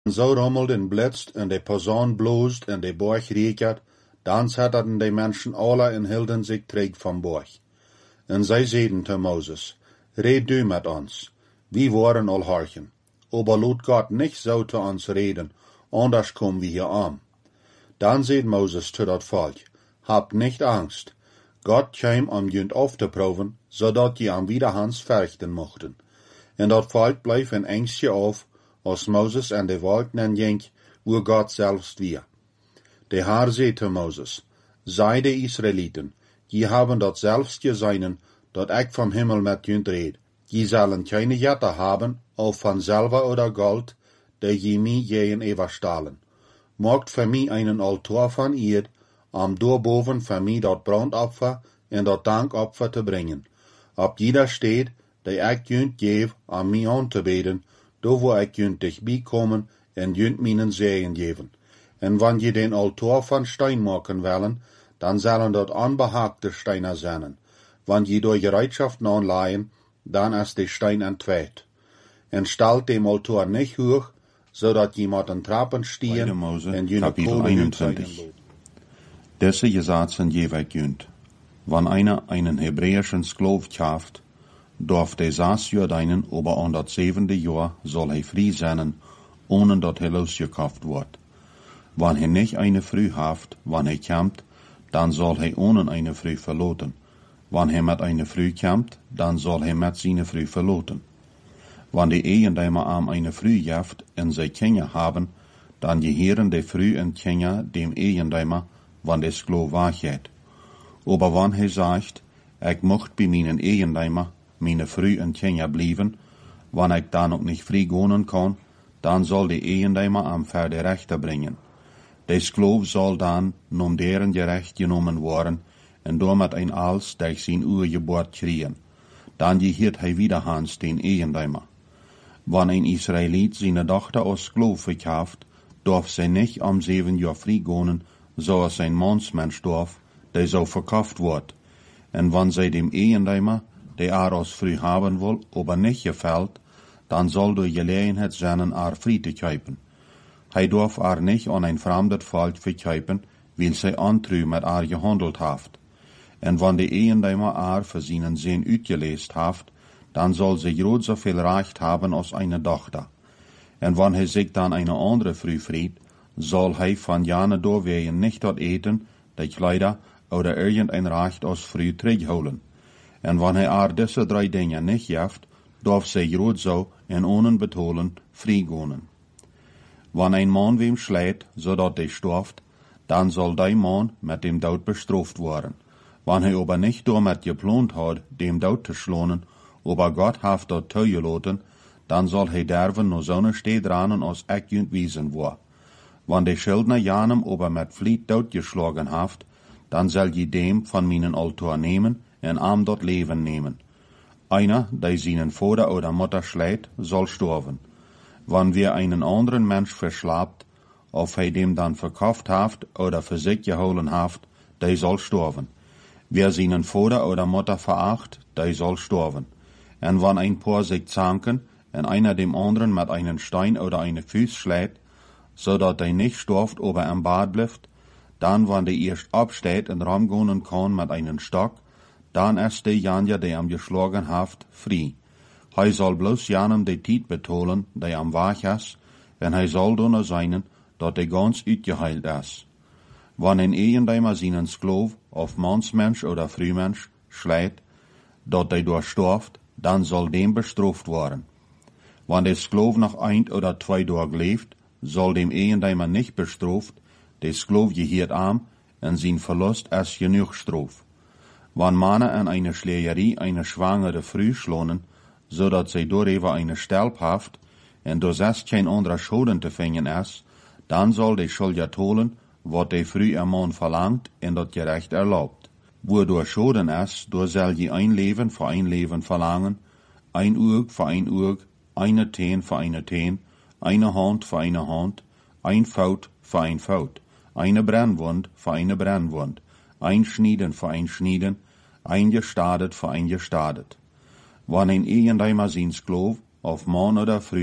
Zo rommelt en blitst en de persoon bloest en de borg riekert, dan zetten de mensen alle en hielden zich terug van borg. En zij zeiden te Moses, red du met ons, wir worden al horchen. Aber laat Gott nicht so zu uns reden, anders kommen wir hier an. Dan zei Moses zu dat volk, habt nicht Angst, Gott kwam om junt auf te proeven, zodat je am wiederhans verrichten mochten. En dat volk bleef in angstje auf, als Moses en de wolk nen jenk, wo Gott selbst wir. De Herr zei te Moses, sei de Israeliten, je haben dat selbst geseinen, dat ik vom Himmel met junt red. Je zullen keine Jette haben, of van Silber oder Gold, de je mij jeen überstahlen. Maakt für mij einen Altar van ihr, om doorboven für mij dat brandopfer en dat dankopfer te brengen. Op jeder steed, de ik junt geef, om mij aan te beden, do wo ik junt dichtbij komen en junt mijnen zegen geven. En wanneer je den Altar van Stein maken willen, dan zullen dat onbehaagde Steine zijn. Wanneer je door gereedschap aanleihen, dan is de Stein entweet. En stelt dem Altar nicht hoch, zodat je met een trappen stieren en je Kapitel 21. Deze gezaten jeweils junt. Wann einer einen hebräischen Sklav kauft, darf der 6 Jahr deinen, aber an dat 7. Jahr soll hij frei sein, ohne dat hij losgekauft wird. Wann hij nicht eine Früh haft, wann hij kämmt, dann soll hij ohne eine Früh verloten. Wann hij met eine Früh kämmt, dann soll hij met seine Früh verloten. Wann die Ehendeimer am eine Früh jaft en zij Kinder haben, dann gehören de Früh en Kinder dem Ehendeimer, wann de Sklav weggeht. Aber wann hij sagt, ik mocht bij mijn Ehendeimer, meine Früh en Kinder blijven, wann ik dan ook nicht frei gehen kann, dann soll de Ehendeimer am Ver Rechter bringen. De Sklav soll dann nom deren gerecht genommen worden, en door met een als durch zijn Urgeburt kriegen. Dan gehört hij wiederhans den Ehendeimer. Wann ein Israelit seine Tochter als Sklav verkauft, darf sie nicht am 7 Jahr frei gehen, so als ein Mannsmensch darf, der so verkauft wird. En wann sie dem Ehendeimer, der als frei haben will, aber nicht gefällt, dann soll durch Gelegenheit sein, frei zu kaufen. Hij darf nicht an ein fremdes Volk verkaufen, weil sie antrü mit gehandelt haft. En wann de Ehendeimer für seinen Sinn uitgeleest haft, dann soll sie groot so viel Recht haben als eine Tochter. En wann hij sich dann eine andere Früh fried, soll hij von jane doorwegen nicht dort eten, de Kleider oder irgendein Recht als Früh terugholen. En wann hij diese 3 Dinge nicht jaft, darf sie groot so en ohne betolen frei gehen. Wann ein Mann wem schlägt, zodat hij storft, dann soll der Mann mit dem Tod bestraft worden. Wann hij aber nicht damit geplant hat, dem Tod zu schlagen, aber Gott haft dat toegelaten, dann soll hij derven no zo'n steed ranen als ik junt wiesen war. Wann de Schildner janem aber met vliet doodgeschlagen haft, dann soll je dem van mijnen Altar nemen en am dat Leben nemen. Einer, der seinen Vater oder Mutter schlägt, soll sterben. Wann wir einen anderen Mensch verschlapt, of hij dem dann verkauft haft oder für sich geholen haft, der soll sterben. Wer seinen Vater oder Mutter veracht, der soll sterben. En wann ein paar sich zanken, en einer dem anderen mit einen Stein oder eine Fuß schlägt, zodat der nicht storft, aber am Bad bleibt, dann wann der erst absteht en ramgonen kann mit einen Stock, dann ist der Janja, der am geschlagen haft, frei. Hij soll bloß janem de Tiet betolen, der am wach is, en hij soll dunne seinen, dat de ganz uitgeheilt is. Wann ein Ehendeimer seinen Sklav, of Mannsmensch oder Frühmensch, schlägt, dat der durchstorft, dann soll dem bestraft worden. Wann der Sklav noch 1 oder 2 Tage lebt, soll dem Ehendeimer nicht bestraft, der Sklav gehört arm, en sein Verlust ist genug Straf. Wann Männer an eine Schlägerie eine schwangere Früh schlonen, zodat zij doorheen eine Stelp haft, en door 6 geen andere Schulden te vinden is, dan zal de schuldiger tolen, wat de Früh am Mann verlangt en dat gerecht erlaubt. Wo door Schulden is, door zal je ein Leben für ein Leben verlangen, ein Oog für ein Oog, eine Teen für eine Teen, eine Hand für eine Hand, ein Fout für ein Fout, eine Brennwund für eine Brennwund, ein Schnieden für ein Schnieden, ein Gestadet für ein Gestadet. Wann ein Ehendeimer sein Sklav, of Mann oder Früh,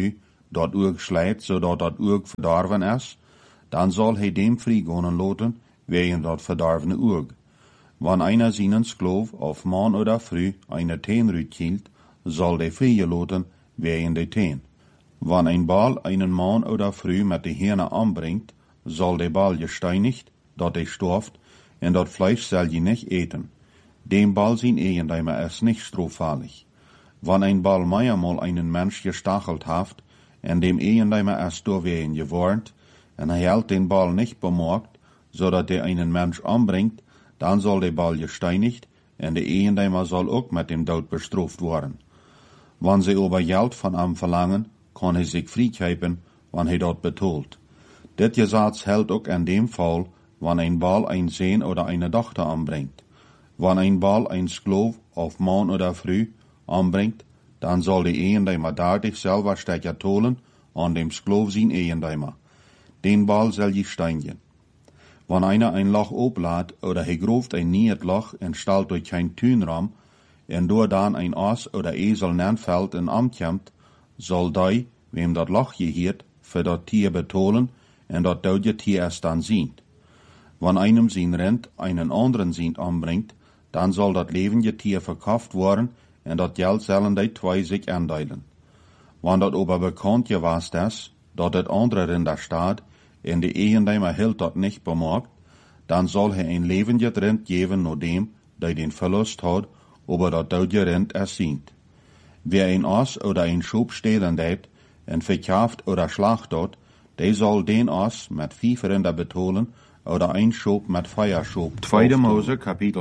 dat Urg slijt, zodat dat Urg verdorven is, dan zal hij dem vrijgonen loten, wegen dat verdorvene Urg. Wann einer seinen Sklov of man oder Frü eine Teen rütkielt, soll de vrije loten, wegen de Teen. Wann ein Bal einen Mann oder Frü mit de Hirne anbringt, soll de Bal gesteinigt, dat de storft, en dat Fleisch soll je nicht eten. Dem Bal sein Eigendeimer ist nicht strohfallig. Wann ein Bal meiermal einen Mensch gestachelt haft, en dem Eigendeimer ist doorwegen gewarnt, en hij hält den Bal nicht bemerkt, zodat er einen Mensch anbringt, dann soll der Bal gesteinigt, en de Eigendeimer soll ook mit dem Dood bestraft worden. Wann sie aber Geld von ihm verlangen, kann hij sich freikeipen, wann hij dat betoelt. Dit Gesetz hält ook in dem Fall, wann ein Bal ein Sohn oder eine Tochter anbringt. Wann ein Bal ein Sklov of Mann oder Frü anbringt, dann soll der Eigendeimer daardig selber stecker tolen an dem Sklov sein Eigendeimer. Den Bal soll je steinigen. Wann einer ein Loch oplaat oder hij grooft ein niet Loch en stalt durch kein Tuinraum en door dan ein Aas oder Esel nenfällt en amtjamt, soll die, wem dat Loch gehiert, für dat Tier betolen en dat dode Tier es dann sieht. Wann einem sein Rind einen anderen Sint anbringt, dann soll dat levende Tier verkauft worden en dat Geld sollen die zwei sich aandeilen. Wann dat aber bekannt gewast ist, dat het andere Rind da staat, en de Eigendeimer hield dat nicht bemerkt, dann soll hij ein levende Rind geven nur dem, der den Verlust hat, aber dat dode Rind es sieht. Wer ein Aas oder ein Schub stehlen deed, en verkauft oder schlacht dort, der soll den Aas mit 5 Rinder betolen, oder ein Schub mit Feierschub. 2. Mose, Kapitel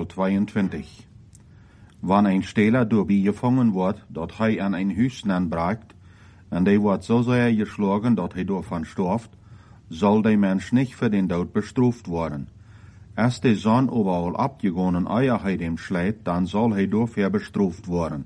22. Wann ein Stehler dabei gefangen wird, dat hij an ein Hüsnen bragt, en der wird so sehr geschlagen, dat hij davon stirft, soll der Mensch nicht für den Tod bestraft worden. Als der Sohn überall abgegangen eier hij dem schlägt, dann soll hij dafür bestraft worden.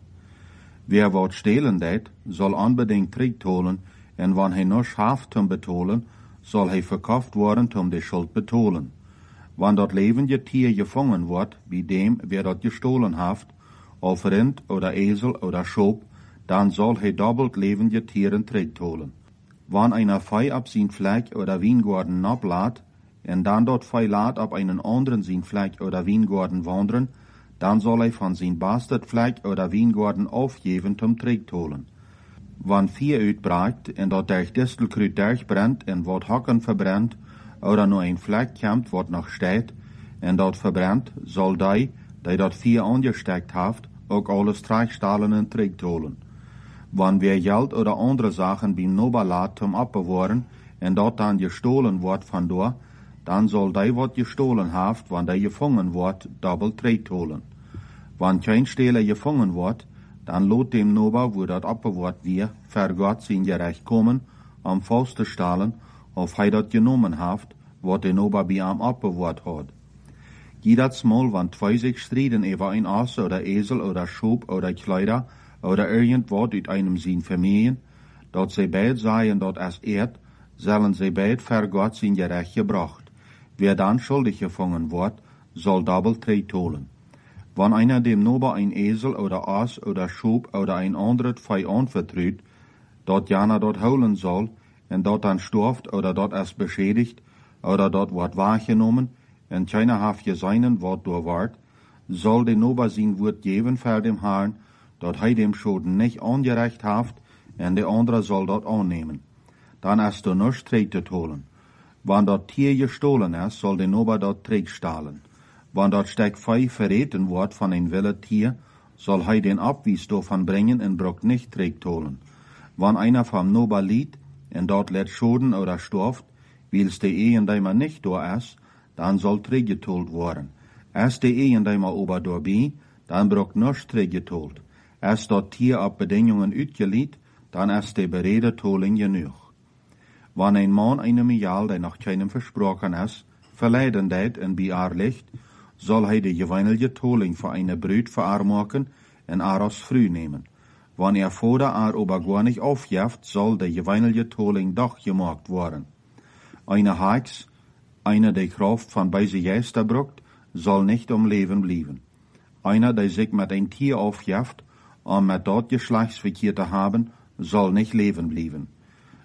Wer wat stehlen deed, soll unbedingt terugtolen, en wann hij noch haft zum betolen, soll hij verkauft worden zum de Schuld betolen. Wann dat levende Tier gefangen wordt, bij dem, wer dat gestohlen haft, of Rind oder Esel oder Schob, dann soll hij doppelt levende Tieren terugtolen. Wann einer Fei ab sein Fleck oder Weingarten ablaat, en dann dort Fei laat ab einen anderen sein Fleck oder Weingarten wandern, dann soll hij von sein Bastardfleck oder Weingarten aufgeben zum terugtolen. Wann 4 uitbraakt en dat durch Distelkruid durchbrennt en wat Hacken verbrennt, oder nur ein Fleck kommt, wat noch steht, en dat verbrennt, soll die dat 4 angesteckt haft, ook alles terugstalen terugtolen. Wann wer Geld oder andere Sachen beim Nober laat zum abbewahren, en dat dann gestohlen wordt van door, dann soll die wat gestohlen haft, wann die gefangen wordt, doppelt terugtolen. Wann kein Stehler gefangen wordt, dann lot dem Nober, wo dat abbewaart wir, ver Gott sein Gerecht kommen, am Faust te stalen, of hij dat genommen haft, wat de Nober bij am abbewaart hat. Jedes Mal, wann 2 sich striden über ein Aas oder Esel oder Schub oder Kleider oder irgendwas uit einem sein Vermehen, dat sie beid seien dat es ehrt, sollen sie beid ver Gott sein Gerecht gebracht. Wer dann schuldig gefangen wird, soll doppelt terugtolen. Wann einer dem Nober ein Esel oder Aas oder Schub oder ein anderes Vieh anvertraut, dat jana dort holen soll, en dat dann stirft oder dat es beschädigt, oder dat wordt wahrgenommen, en keiner haft seinen Wort doorwaart, soll de Nober sein Wort geben für dem Herrn, dat hij dem Schoden nicht angerecht haft, en de andere soll dat annehmen. Dann ist du nichts terug te holen. Wann dat Tier gestohlen ist, soll de Nober dat terugstahlen. Wann dat Stek Vieh verreten wordt van een wilde Tier, soll hij den Abwies davon bringen en brokt nicht terugtolen. Wann einer vom Nober liet, en dat let schoden oder stirft, wils de Eigendeimer nicht door is, dann soll teruggetold worden. Als de Eigendeimer ober doorbij, dann brokt nichts teruggetold. Als dat Tier op Bedingungen uitgeliet, dann ist de berede toling genoeg. Wann ein Mann einem Jahr, der noch keinem versprochen ist, verleiden deed en bij haar ligt, soll hij de geweinige toling voor eine Brut verarmaken en haar als Früh nehmen. Wann vorder haar aber gar nicht aufjeft, soll de geweinige toling doch gemaakt worden. Eine Heks, einer der Kraft von beise Geister brucht, soll nicht om Leben blieben. Einer, der sich mit ein Tier aufjeft, um mit dort Geschlechtsverkehr zu haben, soll nicht leben blieben.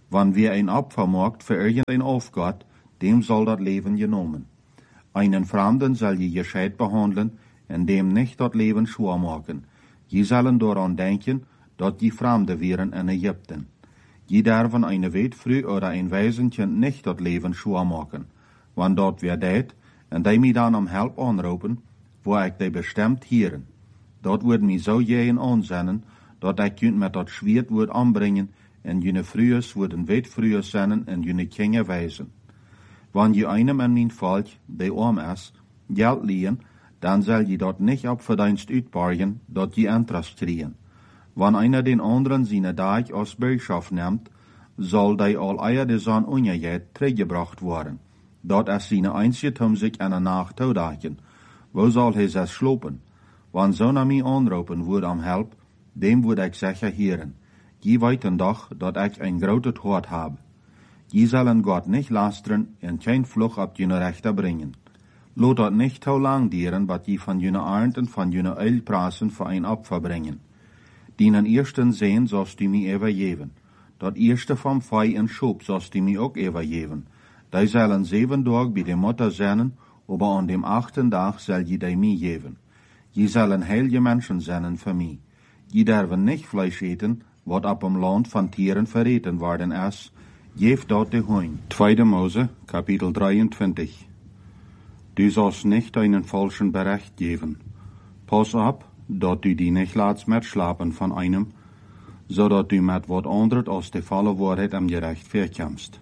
Wann wir ein Opfer macht für irgendein Aufgott, dem soll dat Leben genommen. Einen Fremden soll je gescheit behandeln, en dem nicht dat Leben schwer machen. Je sollen daran denken, dat die Fremde wären in Ägypten. Je derven eine Weitfrüh oder ein Waisenkind nicht dat Leben schwer machen. Wann dort wer deed, en die mij dan om help aanroepen, wo ik die bestemd hieren. Dat wordt mij zo jeën aanzennen, dat ik junt met dat Schwert wordt aanbrengen, en jene Frühes worden Weitfrühes zennen en jene Kinder wijzen. Wann je einem in mijn volk, die arm is, geld liehen, dan zal je dat niet op verdienst uitborgen, dat je Interest kriegen. Wann einer den anderen seine Dag als Bürgschaft nimmt, soll die al eier de Zon ungejet teruggebracht worden. Dat is seine einzige sich an der Nacht toedagen. Wo soll hij es slopen? Wann zo naar mij aanroepen wordt om help, dem wordt ik zeggen hieren. Je weten doch, dat ik een grote hart heb. Je zullen God niet lasteren en geen vlug op jene rechter brengen. Laat dat niet te lang dieren, wat je van jene arend en van jene eilprasen voor een opfer brengen. Dienen eersten zeen zoals die mij overgeven. Dat eerste van vij en schoop zoals die mij ook overgeven. Die zullen 7 dagen bij de Mutter zijn, aber aan dem 8. dag zal je die mij geven. Je zullen heilige mensen zijn voor mij. Je derven niet vlees eten, wat op een land van tieren verreten worden is. Geef dat de hoin. 2. Mose, Kapitel 23. Du sollst nicht einen falschen Bericht geben. Pass op, dat du die nicht laatst met slapen van einem, zodat du met wat anderes als de volle Wahrheit am Gerecht verkommst.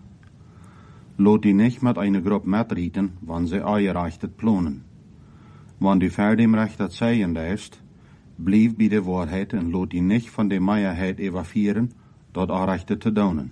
Laat die nicht met eine Gruppe mitreden, wann sie eingerechtet planen. Wann du ver dem Recht dat zeggen lässt, blijf bij de Wahrheit en laat die nicht von der Meierheit evafieren, dat aanrechte te doen.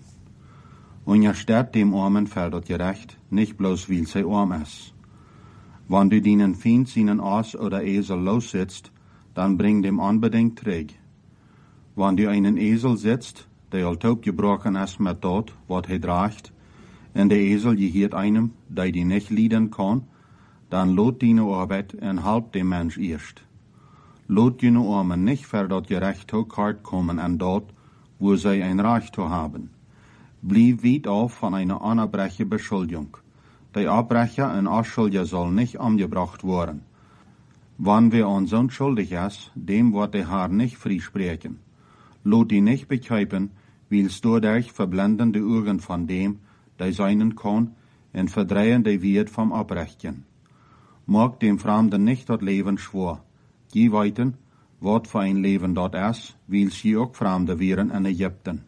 Und je staat dem Armen ver dat Gerecht, nicht bloß weil sie arm is. Wann du deinen Feind seinen Aas oder Esel lossitzt, dann bring dem unbedingt terug. Wann du einen Esel sitzt, der al taub gebrochen ist mit dat, wat hij draagt, en der Esel gehiert einem, der die nicht lieden kann, dann lot deine Arbeit en halb dem Mensch erst. Lot jene Armen nicht ver dat Gerecht ook hart kommen an dort, wo sie ein Recht zu haben. Blieb weit auf von einer anerbreche Beschuldigung. Der Abbrecher en Aschuldiger soll nicht umgebracht worden. Wann wir uns unschuldig ist, dem wird der Herr nicht freisprechen. Lot die nicht begreifen, weil's dadurch verblenden die Augen von dem, der seinen kann, en verdrehen die Wert vom Abbrechen. Mag dem Fremden nicht das Leben schwor. Je weiten, wat für ein Leben dort ist, weil's je auch Fremde wären in Ägypten.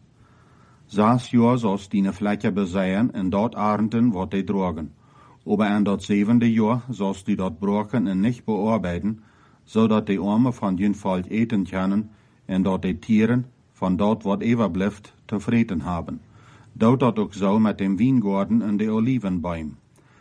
6 Jahr sollst die Fläche besehen en dort ernten, wat die drogen. Aber in dat 7. Jahr sollst du dort broken en nicht bearbeiten, zodat die Arme von jün Volk eten können en dat die Tieren von dort wat overblijft tevreden haben. Dout dat ook zo met dem Weingarten en de Olivenbäumen.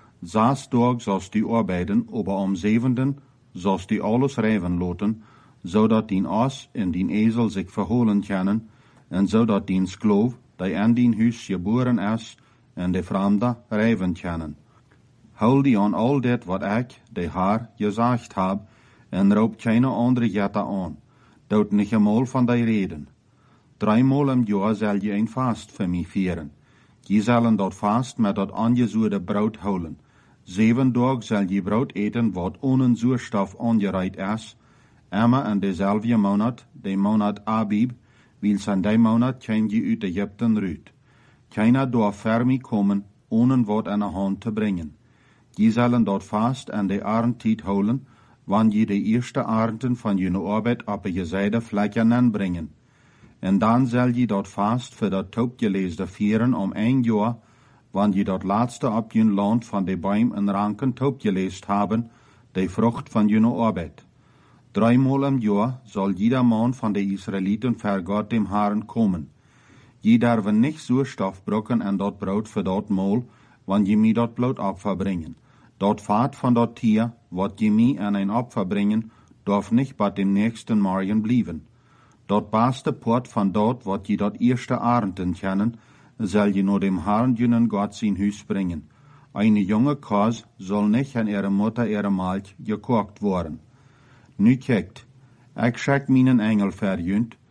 6 Tage sollst du arbeiten, aber am 7. sollst du alles reiven laten, zodat dien Aas en dien Esel sich verholen können, en zodat dien Skloof, die in dien huis geboren is, en de Fremde reiven können. Hou die aan al dit wat ik, de Heer, gezegd heb, en roep keine andere Jette aan. Dout niet eenmaal van die reden. 3-maal im Jahr zal je een vast voor mij vieren. Je zullen dat vast met dat aangezoerde brood houden. 7 dagen zal je brood eten wat ohne zuurstof aangereid is, immer in dezelfde maand, de maand Abib, wils in die maand kan je uit Egypten ruut. Keiner darf ver mij komen, ohne wat in de hand te brengen. Je zullen dat vast in de arendtijd houden, wanneer je de eerste arenden van je arbeid op je zijde vlekken aanbrengen. En dan zal je dat vast voor dat taubgeleesde vieren om 1 jaar, wanneer je dat laatste op je land van de boom en ranken taubgeleest hebben, de vrucht van je arbeid. 3-maal im Jahr zal jeder man van de Israëlieten ver Gott dem Herrn komen. Je darf nicht zuurstof brokken en dat brood voor dat maal, wanneer je mij dat brood opfer brengen. Dat vaat van dat tier, wat je mij aan een opfer brengen, darf nicht bij dem nächsten Morgen blijven. Dat beste Port van dat, wat je dat eerste arenden kennen, zal je naar dem Herrn jenen Gott zijn huis brengen. Eine junge Kos soll nicht an ihre Mutter ihre Malch gekocht worden. Nu kijkt, ik schek mijn engel verjunt,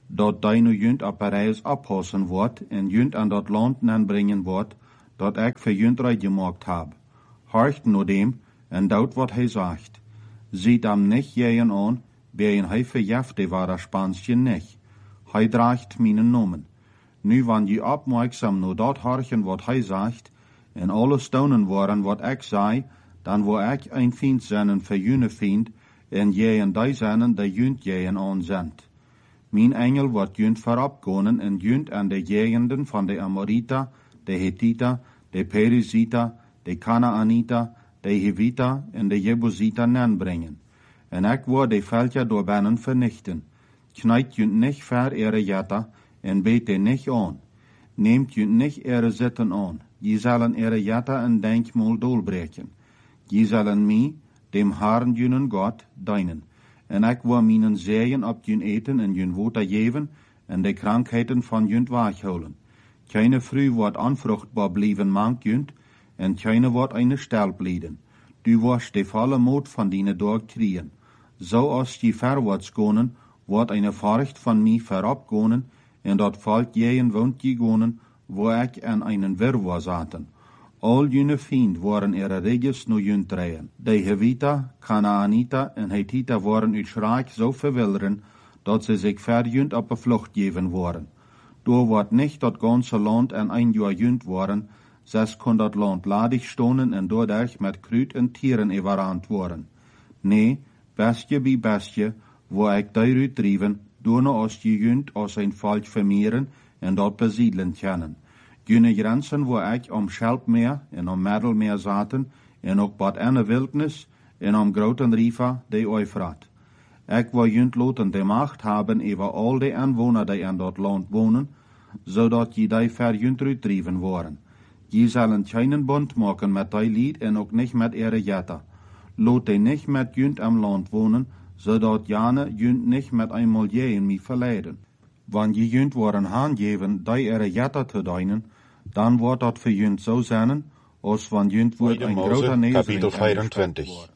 dat deine junt op Parijs oppassen wordt en junt aan dat land aanbrengen wordt, dat ik voor junt gemaakt heb. Horcht naar dem en dout wat hij zegt. Ziet hem niet jeën aan, bij hij verjaft de ware Spansje niet. Hij draagt mijn nomen. Nu, wanneer je opmerksam naar dat horchen wat hij zegt, en alle staunen worden wat ik zei, dan word ik een vriend zijn voor june vriend, en jeën die zijn die junt jeën aan zendt. Mijn engel wordt junt vooropkomen en junt aan de jegenden van de Amorita, de Hethita, de Perizita, de Kanaanita, de Hivita en de Jebusita aanbrengen. En ik word de veldje door binnen vernichten. Knijt junt niet ver ihre jetta en beet de niet aan. Neemt junt niet ihre zitten aan. Je zullen ihre jetta en denkmol doorbreken. Je zullen mij, dem Herrn junen God, dienen. En ik wil mijn zeeën op jun eten en jun water geven en de krankheden van junt weghouden. Keine vrouw wordt onvruchtbaar blijven mank junt en keine wordt eine stel blijden. Du wirst de volle moed van die dag kriegen. Zo als je verwaarts gonen, wordt eine Furcht van mij veropgonen en dat volk jeën woont je gonen, wo ik aan einen Wirrwarr zaten. Al june vriend waren ihre reges nu junt drehen. De Hevita, Kanaanita en Hethita waren uit schrik zo verwilderen, dat ze zich verjunt op de vlucht geven waren. Door wordt niet dat ganze land en een jaar junt waren, zes kon dat land ladig stonen en doordat met kruid en tieren overrand worden. Nee, bestje bij bestje, wo ik daaruit drijven, door als je junt als een volk vermeeren en dat besiedelen kennen. Jene grenzen wo ik om Schelpmeer en om Middelmeer zaten, en ook bad ene wildnis, en om groten riva de Eufrat. Ik wil junt loten de macht hebben over al de aanwoner die in dat land wonen, zodat je die ver junt uitdrijven worden. Je zullen geen bond maken met die lied en ook niet met ihre jetta. Lot die niet met junt am land wonen, zodat jane junt niet met een milieu mee verleiden. Wanneer je junt worden aangeven die ihre jetta te dienen, dan wordt dat voor junt zo zijn, als van junt wordt een grote neergang. Kapitel 24.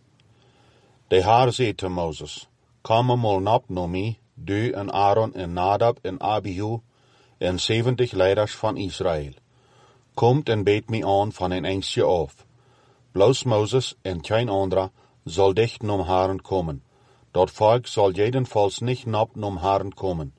De Heer zei te Moses, kom mal nap no mij, du en Aaron en Nadab en Abihu en 70 leiders van Israël. Komt en beet mij aan van een engstje af. Bloos Moses en geen andere zal dicht nom Herren komen. Dat volk zal jedenfalls niet nap nom Herren komen.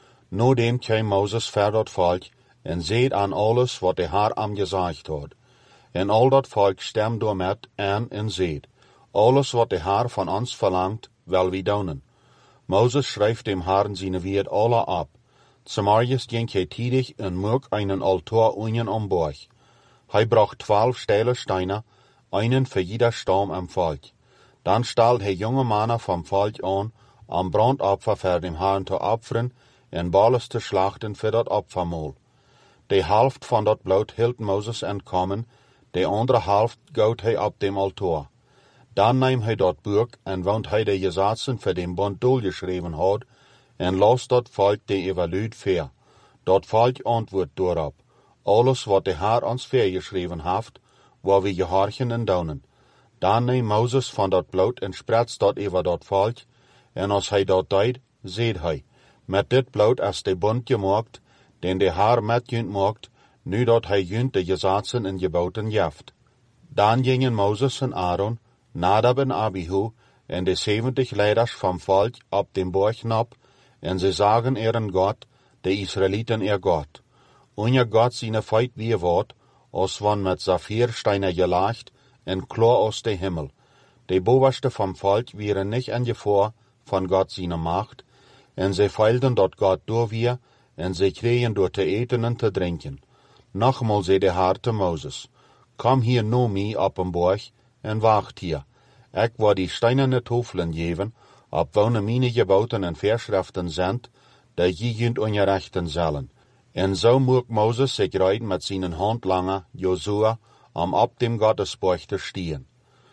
Nodem kwam Moses ver dat volk en zeed aan alles wat de Heer am gezegd had. En al dat volk stemt door met en zeed. Alles wat de Heer van ons verlangt, wel wie doen. Moses schrijft dem Herrn zijn Wert alle ab. Zamarius ging hij tidig en moog einen Altar unien am Borg. Hij bracht 12 steile Steine, einen für jeder Stamm am Volk. Dan stal hij jonge mannen vom Volk aan, am Brandopfer für dem Herrn te opferen en balles te slachten für dat Opfermahl. De helft van dat bloed hield Moses entkommen, de andere helft goot hij op dem Altar. Dan neemt hij dat boek en woont hij de gesetzen voor den Bund doorgeschreven had, en las dat volk de evaluut ver. Dat volk antwoordt daarop. Alles wat de Heer ons vergeschreven heeft, waar we gehorchen en doen. Dan neemt Moses van dat bloed en spreidt dat over dat volk, en als hij dat deed, zeed hij, met dit bloed is de bund gemaakt, den de Heer met junt maakt, nu dat hij junt de gesetzen en geboten jeft. Dan gingen Moses en Aaron, Nadab en Abihu, en de 70 leiders van volk op den borg nap, en ze zagen ihren God, de Israëlieten ihr God. Unser God zijn feit wie wordt, als van met Saphirsteine gelacht, en klar aus de Himmel. De bovenste vom volk waren nicht in Gefahr van God zijn macht, en ze feilden dat God door wir, en ze kregen door te eten en te drinken. Nochmal zei de Heer te Moses, kom hier no mij op een borg, en wacht hier. Ik wil die steinerne tafelen geven, op wonen meine geboten en verschriften zijn, dat je junt ongerechten zullen. En zo mocht Moses zich rijden met zijn handlanger, Josua, om op dem Gottesborg te stehen.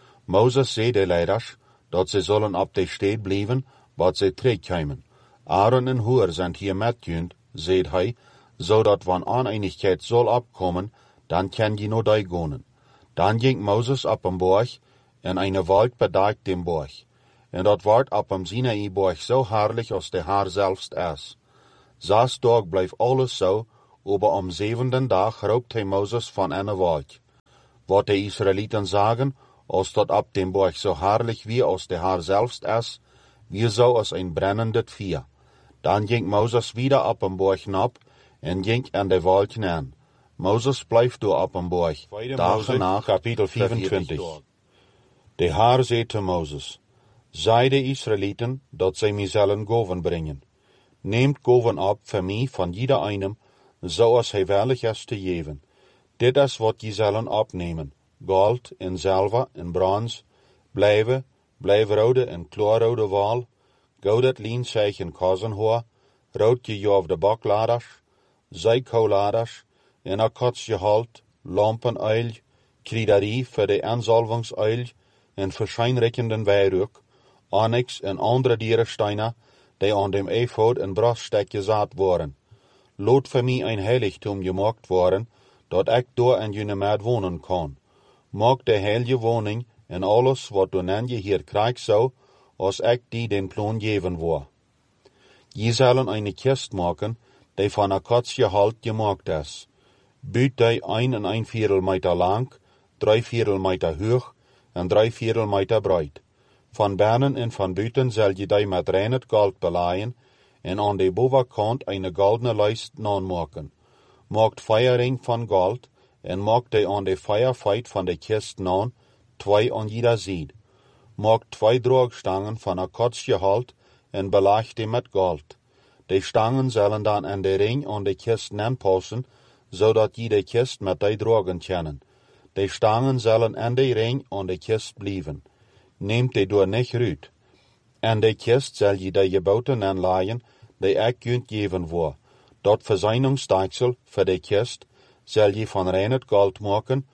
Moses zei de leiders, dat ze zullen op de stad blijven, wat ze terugkomen. Aaron en Hur zijn hier met junt, zei hij, zodat van oneinigheid zal opkomen, dan kan je no die gaan. Dan ging Moses op een borg, en eine wolk bedekt dem borg. En dat wordt op een Sinai-borg zo herrlich als de Heer zelfs is. 6 Tag bleef alles so, aber am 7. Tag raubt hij Moses von einer Wolk. Wat die Israeliten sagen, als dat ab dem Berg so herrlich wie aus der Herr selbst ist, wie so als ein brennendes Feuer. Dann ging Moses wieder ab am Berg hinab und ging an der Wolk an. Moses blijft door op een berg. Dagen nach, Kapitel 24. De Herr zei te Moses, zei de Israeliten, dat zij mij zullen goven brengen. Neemt goven op voor mij van jeder einem, zoals hij willig is te geven. Dit is wat je zullen opnemen. Gold en zilver en brons, blijvrode en kloorrode wol, goudet lienzeig en kozenhoor, roodje jovde bokladers, zijkoladers, en akkotsgeholt, lampenuil, krydderie voor de aanzalvingsuil en verschijnrijkenden wijruk, onyx en andere dierensteinen, die aan dem ephod en braststek gezaad worden. Laat voor mij een heiligtum gemaakt worden, dat ik door en jullie met wonen kan. Maak de heilige woning en alles wat du nan je hier krijgt zou, als ik die den plan geven wil. Je zullen een kist maken, die van akkotsgeholt gemaakt is. Buut die 1,25 meter lang, 3/4 meter hoog en 3/4 meter breed. Van binnen en van buiten zal je die met rein goud belaaien en aan de bovenkant een goldene lijst aanmaken. Maakt feuerring van gold en maakt die aan de feuerfeit van de kist aan, 2 aan jeder zijde. Maakt 2 draagstangen van akkotsgeholt en belaagt die met gold. Die stangen zullen dan aan de ring aan de kist aanpassen, zodat je de kist met die dragen kennen. De stangen zullen aan de ring aan de kist blijven. Neemt die door niet uit. En de kist zal je de geboten aanlaaien, die ik kunt geven voor. Dat verzuiningsdeksel voor de kist zal je van rein goud maken,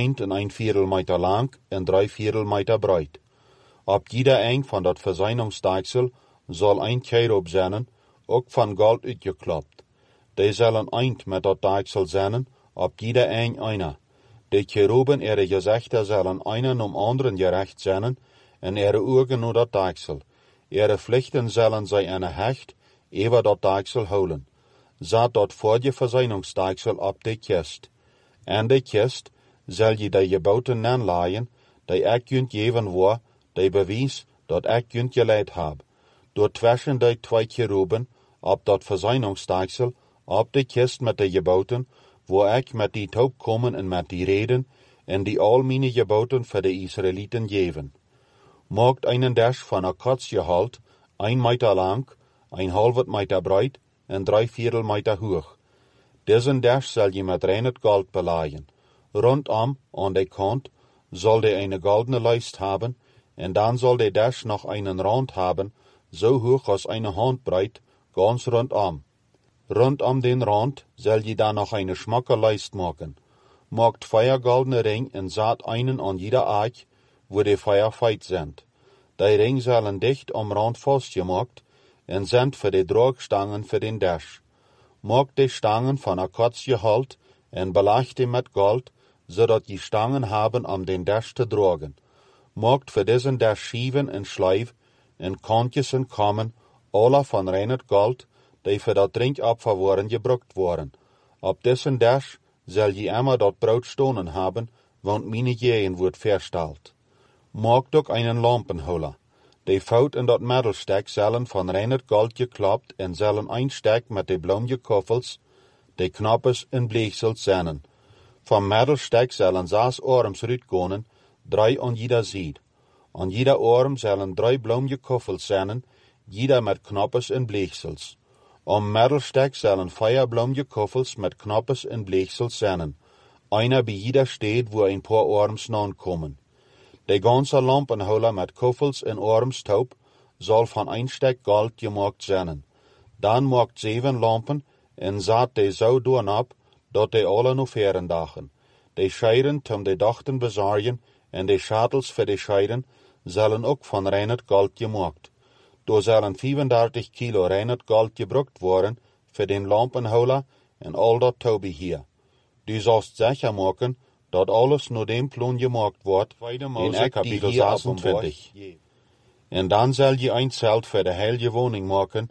1,25 meter lang en 3/4 meter breed. Op jeder eind van dat verzuiningsdeksel zal een cherub zijn, ook van goud uitgeklopt. Die zullen eind met dat deksel zijn, op jeder eind einer. De cheruben ihre gezichten zullen einen anderen gerecht zijn, en ihre ogen naar dat deksel. Ihre vlechten zullen zij een hecht, over dat deksel houden. Zet dat voor je verzuiningsdeksel op de kist. En de kist zal je de geboten aanlaaien, die ik kunt geven voor, die bewijs dat ik kunt geleid heb. Door tussen die 2 cheruben, op dat verzuiningsdeksel, op de kist met de geboten, waar ik met die taub komen en met die reden, en die al mijn geboten voor de Israëlieten geven. Maakt einen dash van akkotsgeholt, 1 meter lang, 1,5 meter breed en 3/4 meter hoog. Diesen dash zal je met rein goud belaaien. Rondom, aan de kant, zal de eine goldene lijst hebben, en dan zal de dash nog einen rand hebben, zo hoog als eine handbreit, ganz rondom. Rondom den Rand zal je dan nog eine schmakke lijst maken. Maakt feiergoldene ring en zet einen aan jeder aak, wo de feierfeit sind. Die ring zullen dicht am Rand vastgemaakt en sind für de draagstangen für den dash. Maakt de stangen van akkotsgeholt en belaagt die met gold, zodat je stangen haben om den dash te dragen. Maakt für diesen dash schieven en schlijf en kantjes en kammen, alle van rein gold, die für dat drinkopfer worden gebruikt worden. Op diesen dash zal je immer dat brood stonen haben, want meine Jehen wordt versteld. Maakt ook einen lampenholer. Die fout in dat middelstek zullen van rein gold geklapt en zullen een stek met de bloemgekoffels, de knappes en bleegsels zijn. Van middelstek zullen 6 arms uitkomen, 3 aan jeder zijde. Aan jeder arm zullen 3 bloemgekoffels zijn, jeder met knappes en bleegsels. Am middelstek zullen 4 bloemgekoffels met knappes en bleegsels zijn. Einer bij jeder steed wo een paar arms aankomen. De ganze lampenholer met koffels en arms taub zal van een stek goud gemaakt zijn. Dan maakt 7 lampen en zet de zo doornap, dat de alle nog veren dagen. De scheiden om de dachten bezorgen en de schatels voor de scheiden zullen ook van rein goud gemaakt. Door zullen 35 kilo rein goud gebruikt worden voor den lampenholer en al dat toebeheer. Du zult zeker maken dat alles naar dem plan gemaakt wordt in Kapitel 26. En dan zal je een zelt voor de heilige woning maken,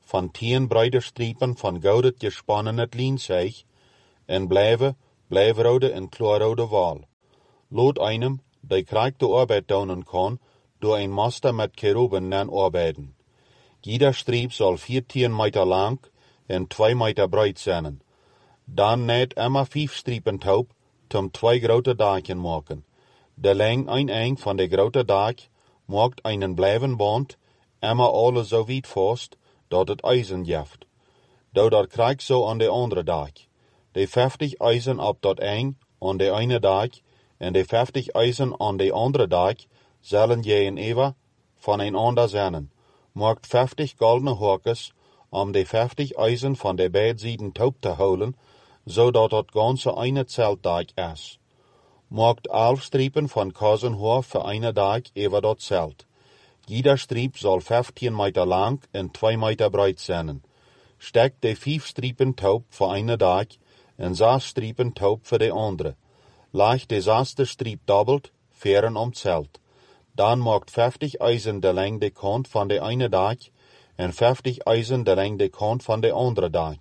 van 10 breite striepen van goudet gespannen het lienzeig, en blijverode en kloorrode wal. Lood einem, die krijgt de arbeid doen kan, door een master met keruben nan arbeiden. Jeder striep zal 14 meter lang en 2 meter breed zijn. Dan net immer 5 striepen taub, zum 2 grote daken maken. De leng een eng van de grote dak maakt einen blijvenband, immer alle zo weit vast, dat het ijzen jeft. Dat krijgt zo aan de andere dak. De 50 ijzen op dat eng, aan de ene dak, en de 50 ijzen aan de andere dak, zullen je en Eva van een ander zijn. Maakt 50 goldene horkes, om de 50 ijzen van de beide taub te houden, zodat het ganze eine zeltdag is. Maakt 11 striepen van kazenhoor voor eine dag over dat zelt. Jeder striep zal 15 meter lang en 2 meter breed zijn. Stek de 5 striepen taub voor eine dag en 6 striepen taub voor de andere. Leg de 6e striep dobbelt, veren om zelt. Dan maakt 50 ijzen de leng de kant van de ene dag en 50 ijzen de leng de kant van de andere dag.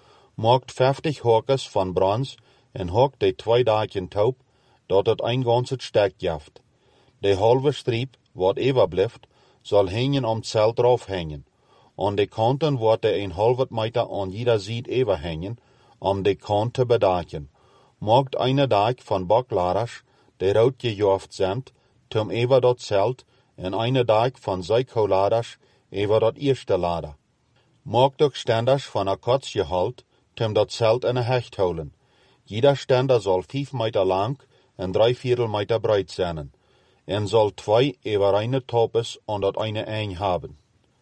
Maakt 50 horkes van brons en hokt de 2 dagen taub, dat het een ganse stek jeft. De halve striep, wat overblijft, zal hangen om het zelt drauf hangen. Aan de kanten wordt er een halve meter aan jeder zijde overhangen, om de kant te bedaken. Maakt eine dag van bakladers, die rood gejoft zijn, zum over dat zelt, en eine dag van zijkoladers, over dat eerste lader. Maakt ook stenders van een kotsgehalt, zum dat zelt in een hecht houden. Jeder stender zal 5 meter lang en 3/4 meter breed zijn, en zal 2 over eine topes aan dat eine eng hebben.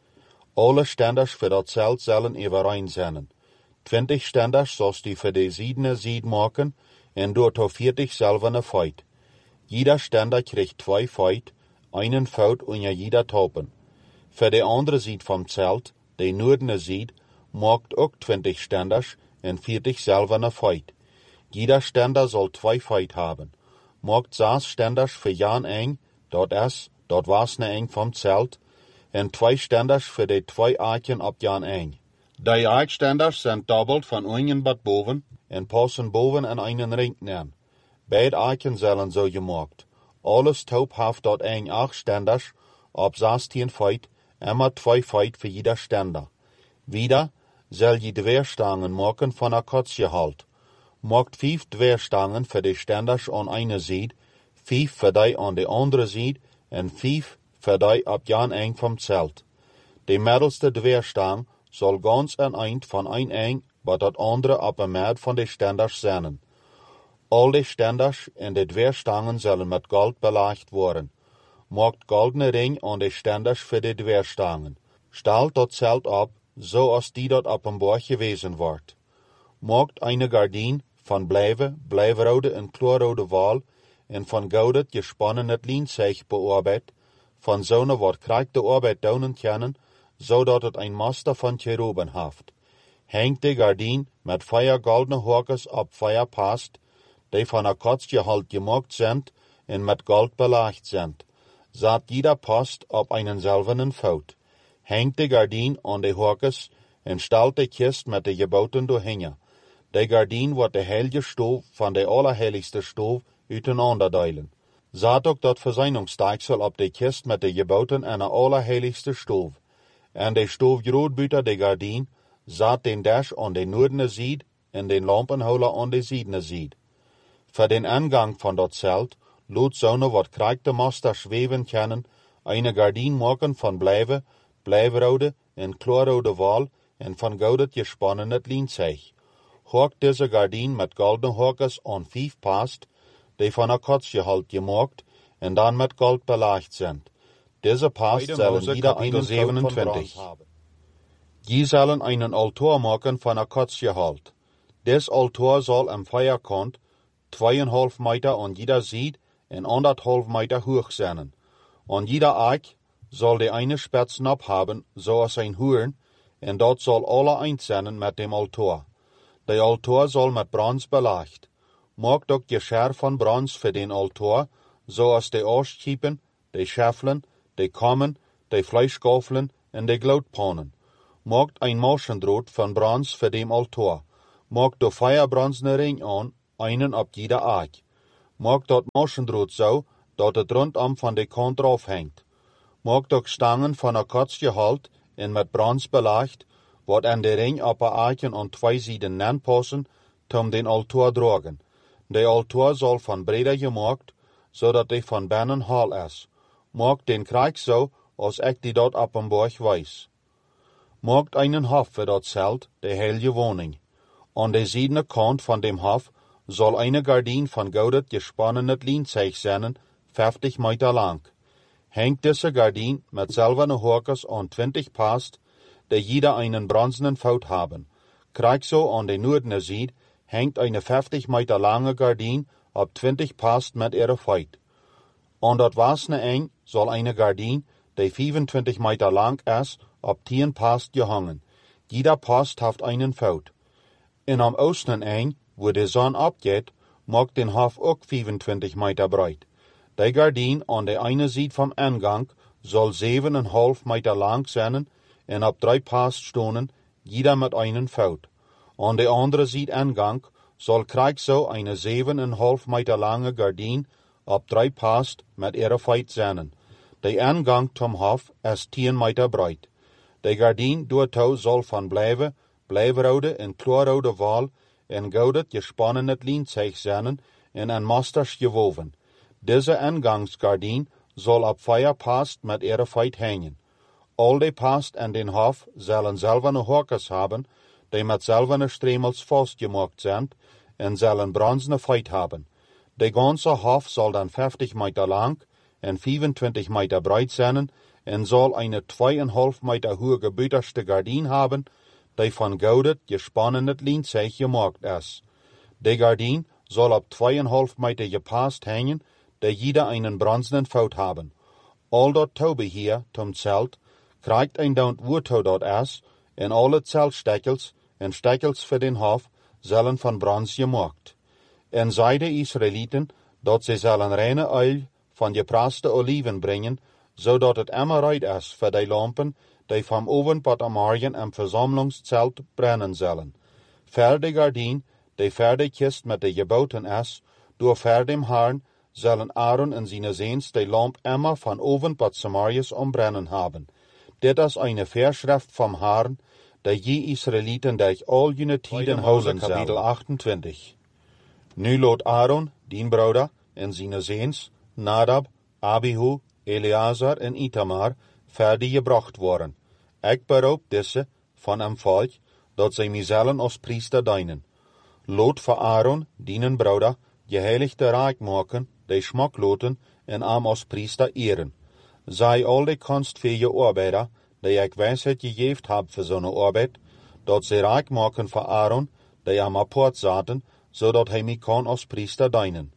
Alle stenders voor dat zelt zullen over een zijn. 20 stenders zoals die voor de ziedene zied maken, en door tot 40 zelfene feit. Jeder stender krijgt 2 feit, einen fout onder jeder topen. Voor de andere zied van zelt, de noordene zied, maakt ook 20 stenders en 40 zelfene feit. Jeder stender zal 2 feit hebben. Maakt 6 stenders voor Jan eng, dat was ne eng van zelt, en 2 stenders voor de 2 aatjen op Jan eng. Die uitstenders zijn dobbeld van onder tot boven en passen boven in einen ring neer. Beide aatjen zullen zo gemaakt. Alles taub heeft dat eng 8 stenders op 16 feit, immer 2 feit voor jeder stender. Wieder zal je dweerstangen maken van een kotsgehalt. Maakt 5 dweerstangen voor de stenders aan eine zijde, 5 voor die aan de andere zijde en 5 voor die op Jan eng van zelt. De middelste dweerstang zal ganz een eind van een eng, wat dat andere op een maat van de stenders zijn. Al de stenders en de dweerstangen zullen met goud belegd worden. Maakt goldene ring aan de stenders voor de dweerstangen. Stelt dat zelt op, zoals die dat op een borg gewezen wordt. Maakt eine gardien van blijverode en kloorrode wal en van goudet gespannen het lienzeig bearbeid, van zo'n wordt krijgt de arbeid doen kunnen, zodat het een master van cheruben heeft. Hangt de gardien met 4 goldene horkes op 4 past, die van een kotsgehalt gemaakt zijn en met gold belegd zijn. Zat jeder past op einen zelfenen fout. Hangt de gardien aan de horkes en stelt de kist met de geboten doorheen. De gardien wordt de heilige stoof van de allerheiligste stoof uiteinander delen. Zat ook dat verzeiningsstaaksel op de kist met de geboten en de allerheiligste stoof. En de stoof groot buiten de gardien zat den dash aan de noordene zijde en den lampenholer aan de zijdene zijde. Voor den aangang van dat zelt, lood zo'n wat krijgt de master zweven kunnen, eine gardien maken van blijverode en kloorrode wal en van goudet gespannen het lienzeig. Hoort deze gardien met goldene horkes aan 5 past, die van een kotsgehalt gemaakt en dan met gold belegd zijn. Deze past zullen jeder 27. Die zullen einen altar maken van een kotsgehalt. Des altar zal am vierkant 2,5 meter aan jeder zijde en 1,5 meter hoog zijn. Aan jeder eik zal de eine spetsnap hebben, zoals een hoorn, en dat zal alle eind zijn met dem altar. De altar zal met brons belegd. Maakt ook gescher van brons voor den altar, zoals de oorschiepen, de scheffelen, de kammen, de vleesschafelen en de gloutpannen. maakt ein Moschendroot van brons voor dem altaar. Maakt de Feuerbronzene ring aan, einen op jeder aak. Maakt dat Moschendroot zo, dat het rondom van de kant afhangt. Maakt ook stangen van een kots gehalt en met brons belaagd, wat aan de ring op een aakje aan twee zijden aanpassen, om den altaar dragen. De altaar zal van breder gemaakt, zodat hij van binnen hal is. Maakt den krijg zo, als ik die dat op een borg wijs. Maakt einen hof voor dat zelt, de heilige woning. Aan de zijdene kant van dem hof zal eine gardien van goudet gespannenet lienzeig zijn, 50 meter lang. Hängt diese gardien met silverne horkers aan 20 past, die jeder einen bronzenen Fout haben. Krijg zo aan de noordene zijde hängt eine 50 meter lange gardien op 20 past met ihre Feit. Aan dat wasne eng zal eine gardien, die 25 meter lang is, op 10 past gehangen. Jeder past heeft einen Fout. En am oosten eng, wo de zon opgeht, maakt den hof ook 25 meter breit. Die gardien aan de ene zijde vom ingang zal 7,5 meter lang zijn en op 3 past stonen, jeder met einen Fout. Aan de andere zijde ingang zal krijg zo eine 7,5 meter lange gardien op 3 past met ihre Feit zijn. De ingang zum hof is 10 meter breit. De gardien doortou zal van blijveroude en kloorrode wal en goudet gespannenet lienzeig zijn en aan masters gewoven. Deze ingangsgardien zal op 4 past met ihre Feit hängen. Al de past en den hof zullen silverne horkers hebben, die met silverne stremels vastgemaakt zijn en zullen bronzene Feit hebben. De ganze hof zal dan 50 meter lang en 25 meter breit zijn en zal eine 2,5 meter hohe gebüterste gardien hebben, die van goudet gespannenet lienzeig gemaakt is. De gardien zal op 2,5 meter gepast hängen, die jeder einen bronzenen Fout haben. Al dat touwbeheer zum Zelt krijgt een daunt woertou dat is, en alle zeltstekkels en stekkels voor den hof zullen van brons gemaakt. En zei de Israëlieten dat ze zullen reine oil van gepraste oliven brengen, zodat het immer reid is voor de lampen die vom ovenpad am morgen im Versammlungszelt brennen zullen. Ver de gardien, die ver de kist met de geboten is, door ver dem Herrn zullen Aaron en zijn zoons de lamp immer van ovenpad Samarias ombrennen haben. Dit is eine Verschrift vom Herrn, die je Israëlieten durch all jene tiden houden zullen. Kapitel 28. Nu lot Aaron, dien broeder, en zijn zoons, Nadab, Abihu, Eleazar en Itamar, verder gebracht worden. Ik beroep deze van hem volk, dat zij mij zullen als priester dienen. Lot voor Aaron, dienen broeder, geheiligde rijk maken, die smak loten en am als priester eren. Zij al de kunstfähige arbeider, die ik wijsheid gegeven heb voor zo'n arbeid, dat ze rijk maken voor Aaron, die am apart zaten, zodat hij mij kan als priester dienen.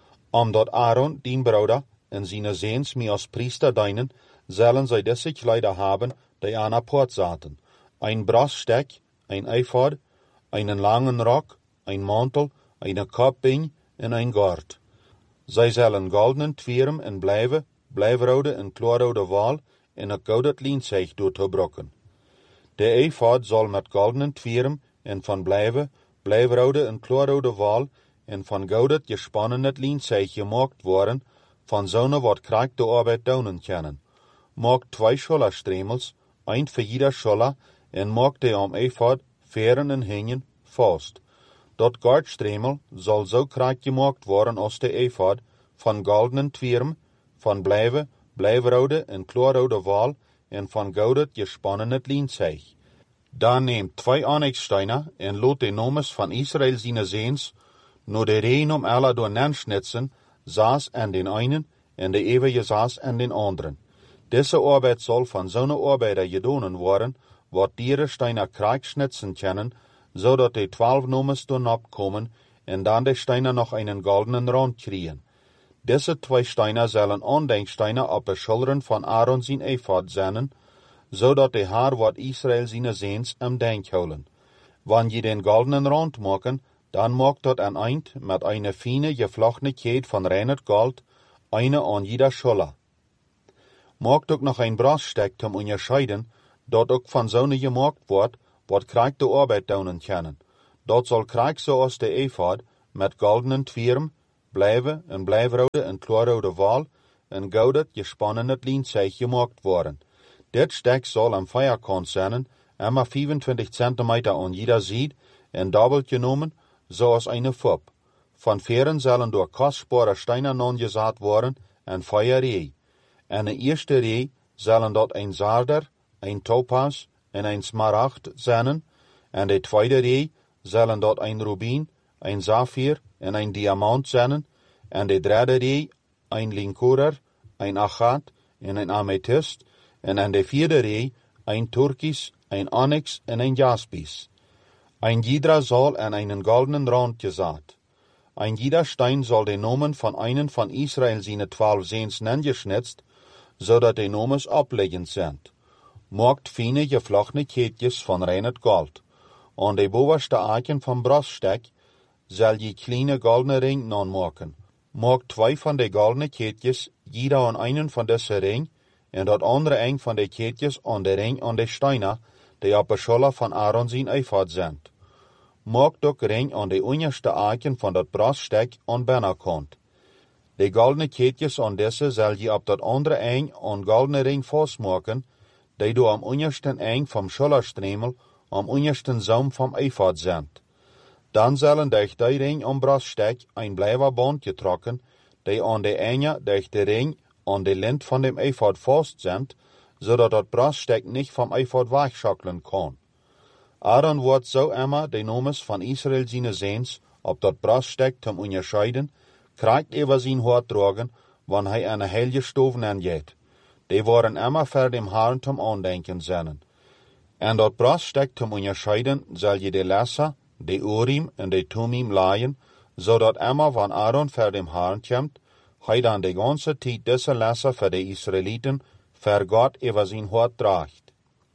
Omdat Aaron, dien broeder, en zijn zoons mij als priester dienen, zullen zij deze kleider hebben, die aan apart zaten. Ein Braststek, ein Ephod, einen langen Rock, ein Mantel, eine Kopbing en ein Gord. Zij zullen goldenen twieren en blijveroude en kloorrode wal en een goudet lienzeig doortebrokken. De Ephod zal met goldenen twieren en van blijveroude en kloorrode wal en van goudet gespannenet lienzeig gemaakt worden, van zo'n wat krijgt de arbeid doen kennen. Maak 2 schollerstremels, een voor jeder scholler, en maak de am Ephod, veren en hingen, vast. Dat gordstremel zal zo krijgt gemaakt worden als de Ephod, van goldenen twieren, van blijveroude en kloorrode wal, en van goudet gespannenet lienzeig. Dan neemt 2 onyxsteiner en lot de nomes van Israël zijn zoons, no de reen om alle door nanschnitsen, saas aan den einen en de eeuwige saas aan den anderen. Deze arbeid zal van zo'n arbeider gedaan worden, wat die steiner krijgschnitzen kennen, zodat de 12 nomes door opkomen en dan de steiner nog einen goldenen rand kriegen. Deze 2 steiner zullen aandenksteiner op de schilderen van Aaron zijn Ephod zijn, zodat de haar wat Israël zijn zoons am denk houden. Wanneer je den goldenen rand maken, dan maakt dat een eind met een fine gevlochtene keet van reinet gold, eine aan jeder scholler. Maakt ook nog een brasstek om onderscheiden, dat ook van zo'n gemaakt wordt, wat krijg de arbeid doen kennen. Dat zal krijg zoals de ephod, met goldenen twierm, blijven en blijfrode en kleurrode wal, en goudet gespannen het lienzeig gemaakt worden. Dit stek zal am vierkant zijn, immer 25 centimeter aan jeder zijde, en dobbelt genomen, zoals eine Fub. Van veren zullen door kostbare steinen aangezaad worden, en feuerree. En de eerste ree zullen dat een zarder, een topaz en een smaragd zijn, en de tweede ree zullen dat een rubin, een safir en een diamant zijn, en de derde ree een linkorer, een agat en een amethyst, en aan de vierde ree een turkis, een onyx en een jaspis. Ein jeder zal aan einen goldenen rand gezaad. Ein jeder Stein soll den Namen von einen von Israel seine 12 Sehns geschnitzt, zodat de Nomes opleggend sind. Maakt fine geflochtene keetjes van reinet gold. Aan de bovenste aken van broststek zal je kleine goldene ring maken. Maakt 2 van de goldene keetjes, jeder aan einen van deze ring, en dat andere een van de keetjes aan de ring aan de steiner, die op de scholler van Aaron zijn eifad zijn. Maakt ook ring aan de onderste aken van dat broststek aan binnenkant. De goldene keetjes aan deze zal je op dat andere eng aan goldene ring vastmaken, die du am ondersten eng vom Schullerstremel am ondersten zoom vom eifad zijn. Dan zullen durch die ring am broststek een blijverband getrokken, die aan de enge durch de ring aan de lint van dem eifad vast zijn, zodat dat broststek niet vom eifad wegschakkelen kan. Aaron wordt zo immer de Nomes van Israel zijn Sehns op dat broststek zum onderscheiden, krijgt over zijn hoort dragen, wanneer hij een heilige stoven aangeet. Die worden immer voor dem Herrn zum aandenken zijn. En dat broststek zum onderscheiden zal je de Lesser, de Urim en de Tumim laaien, zodat immer van Aaron voor dem Herrn komt, hij dan de ganze tijd deze Lesser voor de Israeliten voor God over zijn hoort draagt.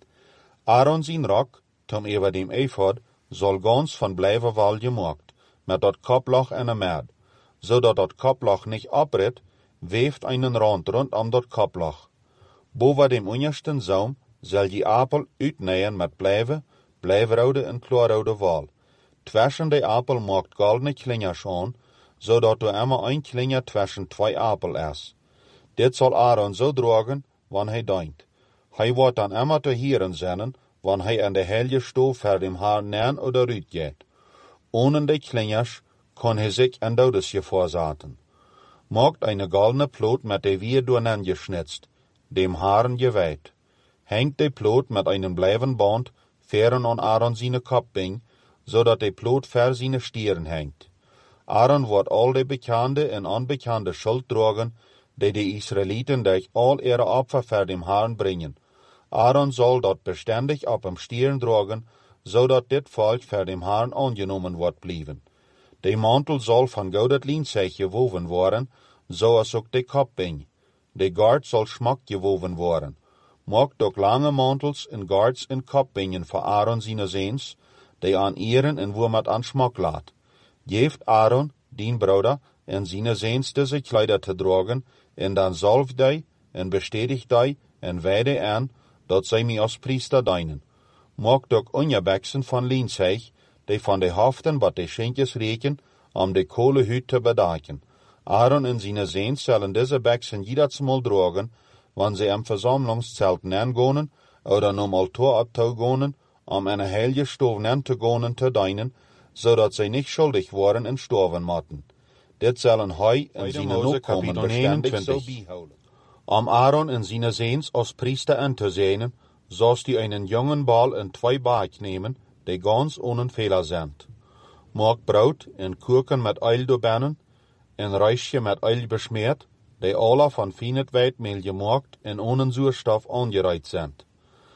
Aaron zijn rok, zum over dem ephod, zal gans van blijvenwal gemaakt, met dat koploch en een merd. Zodat dat koploch nicht abritt, weeft einen Rand rund dat koploch. Boven dem ondersten zoom zal je apel uitnähen met blijvrode en kleurrode wal. Zwischen de apel maakt goldene klingers aan, zodat du immer een klinger zwischen 2 apel is. Dit zal Aaron zo dragen, wanneer hij dient. Hij wordt dan immer te hieren zijn, wanneer hij aan de heilige stof voor dem haar neer oder uit gaat. Ohne de klingers kon hij zich een dodesje voorzaten. Maakt eine goldene Plot met de vier doornen geschnitzt, dem Haaren gewijd. Hängt de Plot met einen blijvenband feren aan Aaron seine Kopbing, zodat de Plot ver seine Stieren hängt. Aaron wordt al de bekende en onbekende Schuld dragen, die de Israeliten durch al ihre Opfer voor dem Herrn bringen. Aaron zal dat beständig op hem Stieren dragen, zodat dit volk voor dem Herrn aangenomen wordt blijven. De mantel zal van goudet lienzeig gewoven worden, zoals ook de kopbing. De gard zal schmak gewoven worden. Maakt ook lange mantels en gards en kopbingen voor Aaron zijn Sehns, die aan ieren en woemat aan schmak laat. Geeft Aaron, dien broeder, en zijn Sehns deze kleider te dragen, en dan zalft hij, en bestätigt hij, en weide aan, dat zij mij als priester dienen. Maakt ook onderbeksen van lienzeig, die van de hoofden wat de schenkjes reken, om de kolenhut te bedaken. Aaron en zijn Sehns zullen deze beksen jedersmal dragen, wanneer ze am Versammlungszelt neergonen, oder om altaar op te gonen, om een heilige stof neer te gonen te dienen, zodat zij niet schuldig worden en sterven moeten. Dit zullen hij en zijn opkomen beständig zo bijhouden. Om Aaron en zijn Sehns als priester aan te zijn, zoals die einen jongen bal en 2 baak nemen, die ganz ohne Fehler sind. Maak brood en kuchen met oil doorbannen, en reisje met oil besmeerd, die alle van fijnet weitmehl gemaakt en ohne zuurstof aangereicht sind.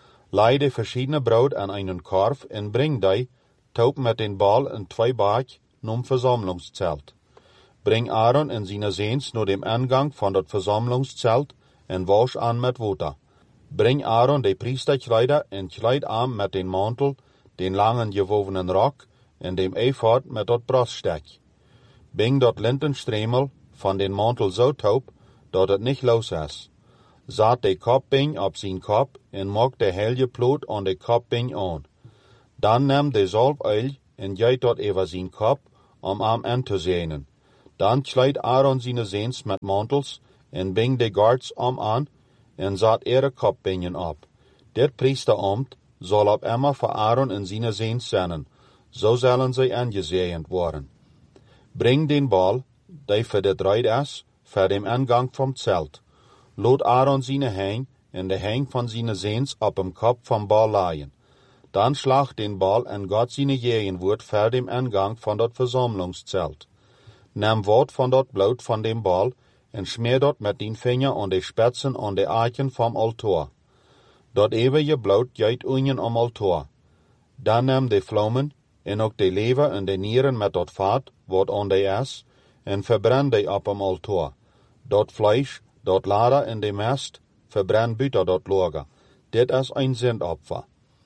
Lei de verschiedene brood aan einen korf en bring die, taub met den bal en 2 baak, nom Versammlungszelt. Bring Aaron en zijn Sehns naar dem Eingang van dat Versammlungszelt en wasch aan met water. Bring Aaron de priesterkleider en kleid aan met den mantel, den langen gewovenen rok en dem ephod met dat broststek. Bring dat lintenstremel van den mantel zo taub, dat het niet los is. zat de kopbeen op zijn kop en mocht de heilige ploot aan de kopbeen aan. Dan nam de zalfoil en giet dat over zijn kop, om hem aan te zenen. Dan kleid Aaron zijn zeens met mantels en bing de guards om aan en zat ihre kopbeenen op. Dit priesterambt zal op immer voor Aaron en zijn zeens zijn, zo zullen zij aangezegend worden. Bring den bal, die voor de draait is, voor de ingang vom zelt. Laat Aaron zijn hang en de hang van zijn zeens op dem kop vom bal laaien. Dan slag den bal en God zijn jegen wordt voor dem ingang van dat versammlungszelt. Neem wat van dat bloed van dem bal en smeer dat met den vinger aan de spitsen aan de eiken vom altaar. Dat eeuwige bloed giet unien om altaar. Dan neem de vlammen en ook de lever en de nieren met dat vat, wat aan de is, en verbrand die op om altaar. Dat vlees, dat lader en de mest, verbrand buiten dat lager. Dit is een zendopfer.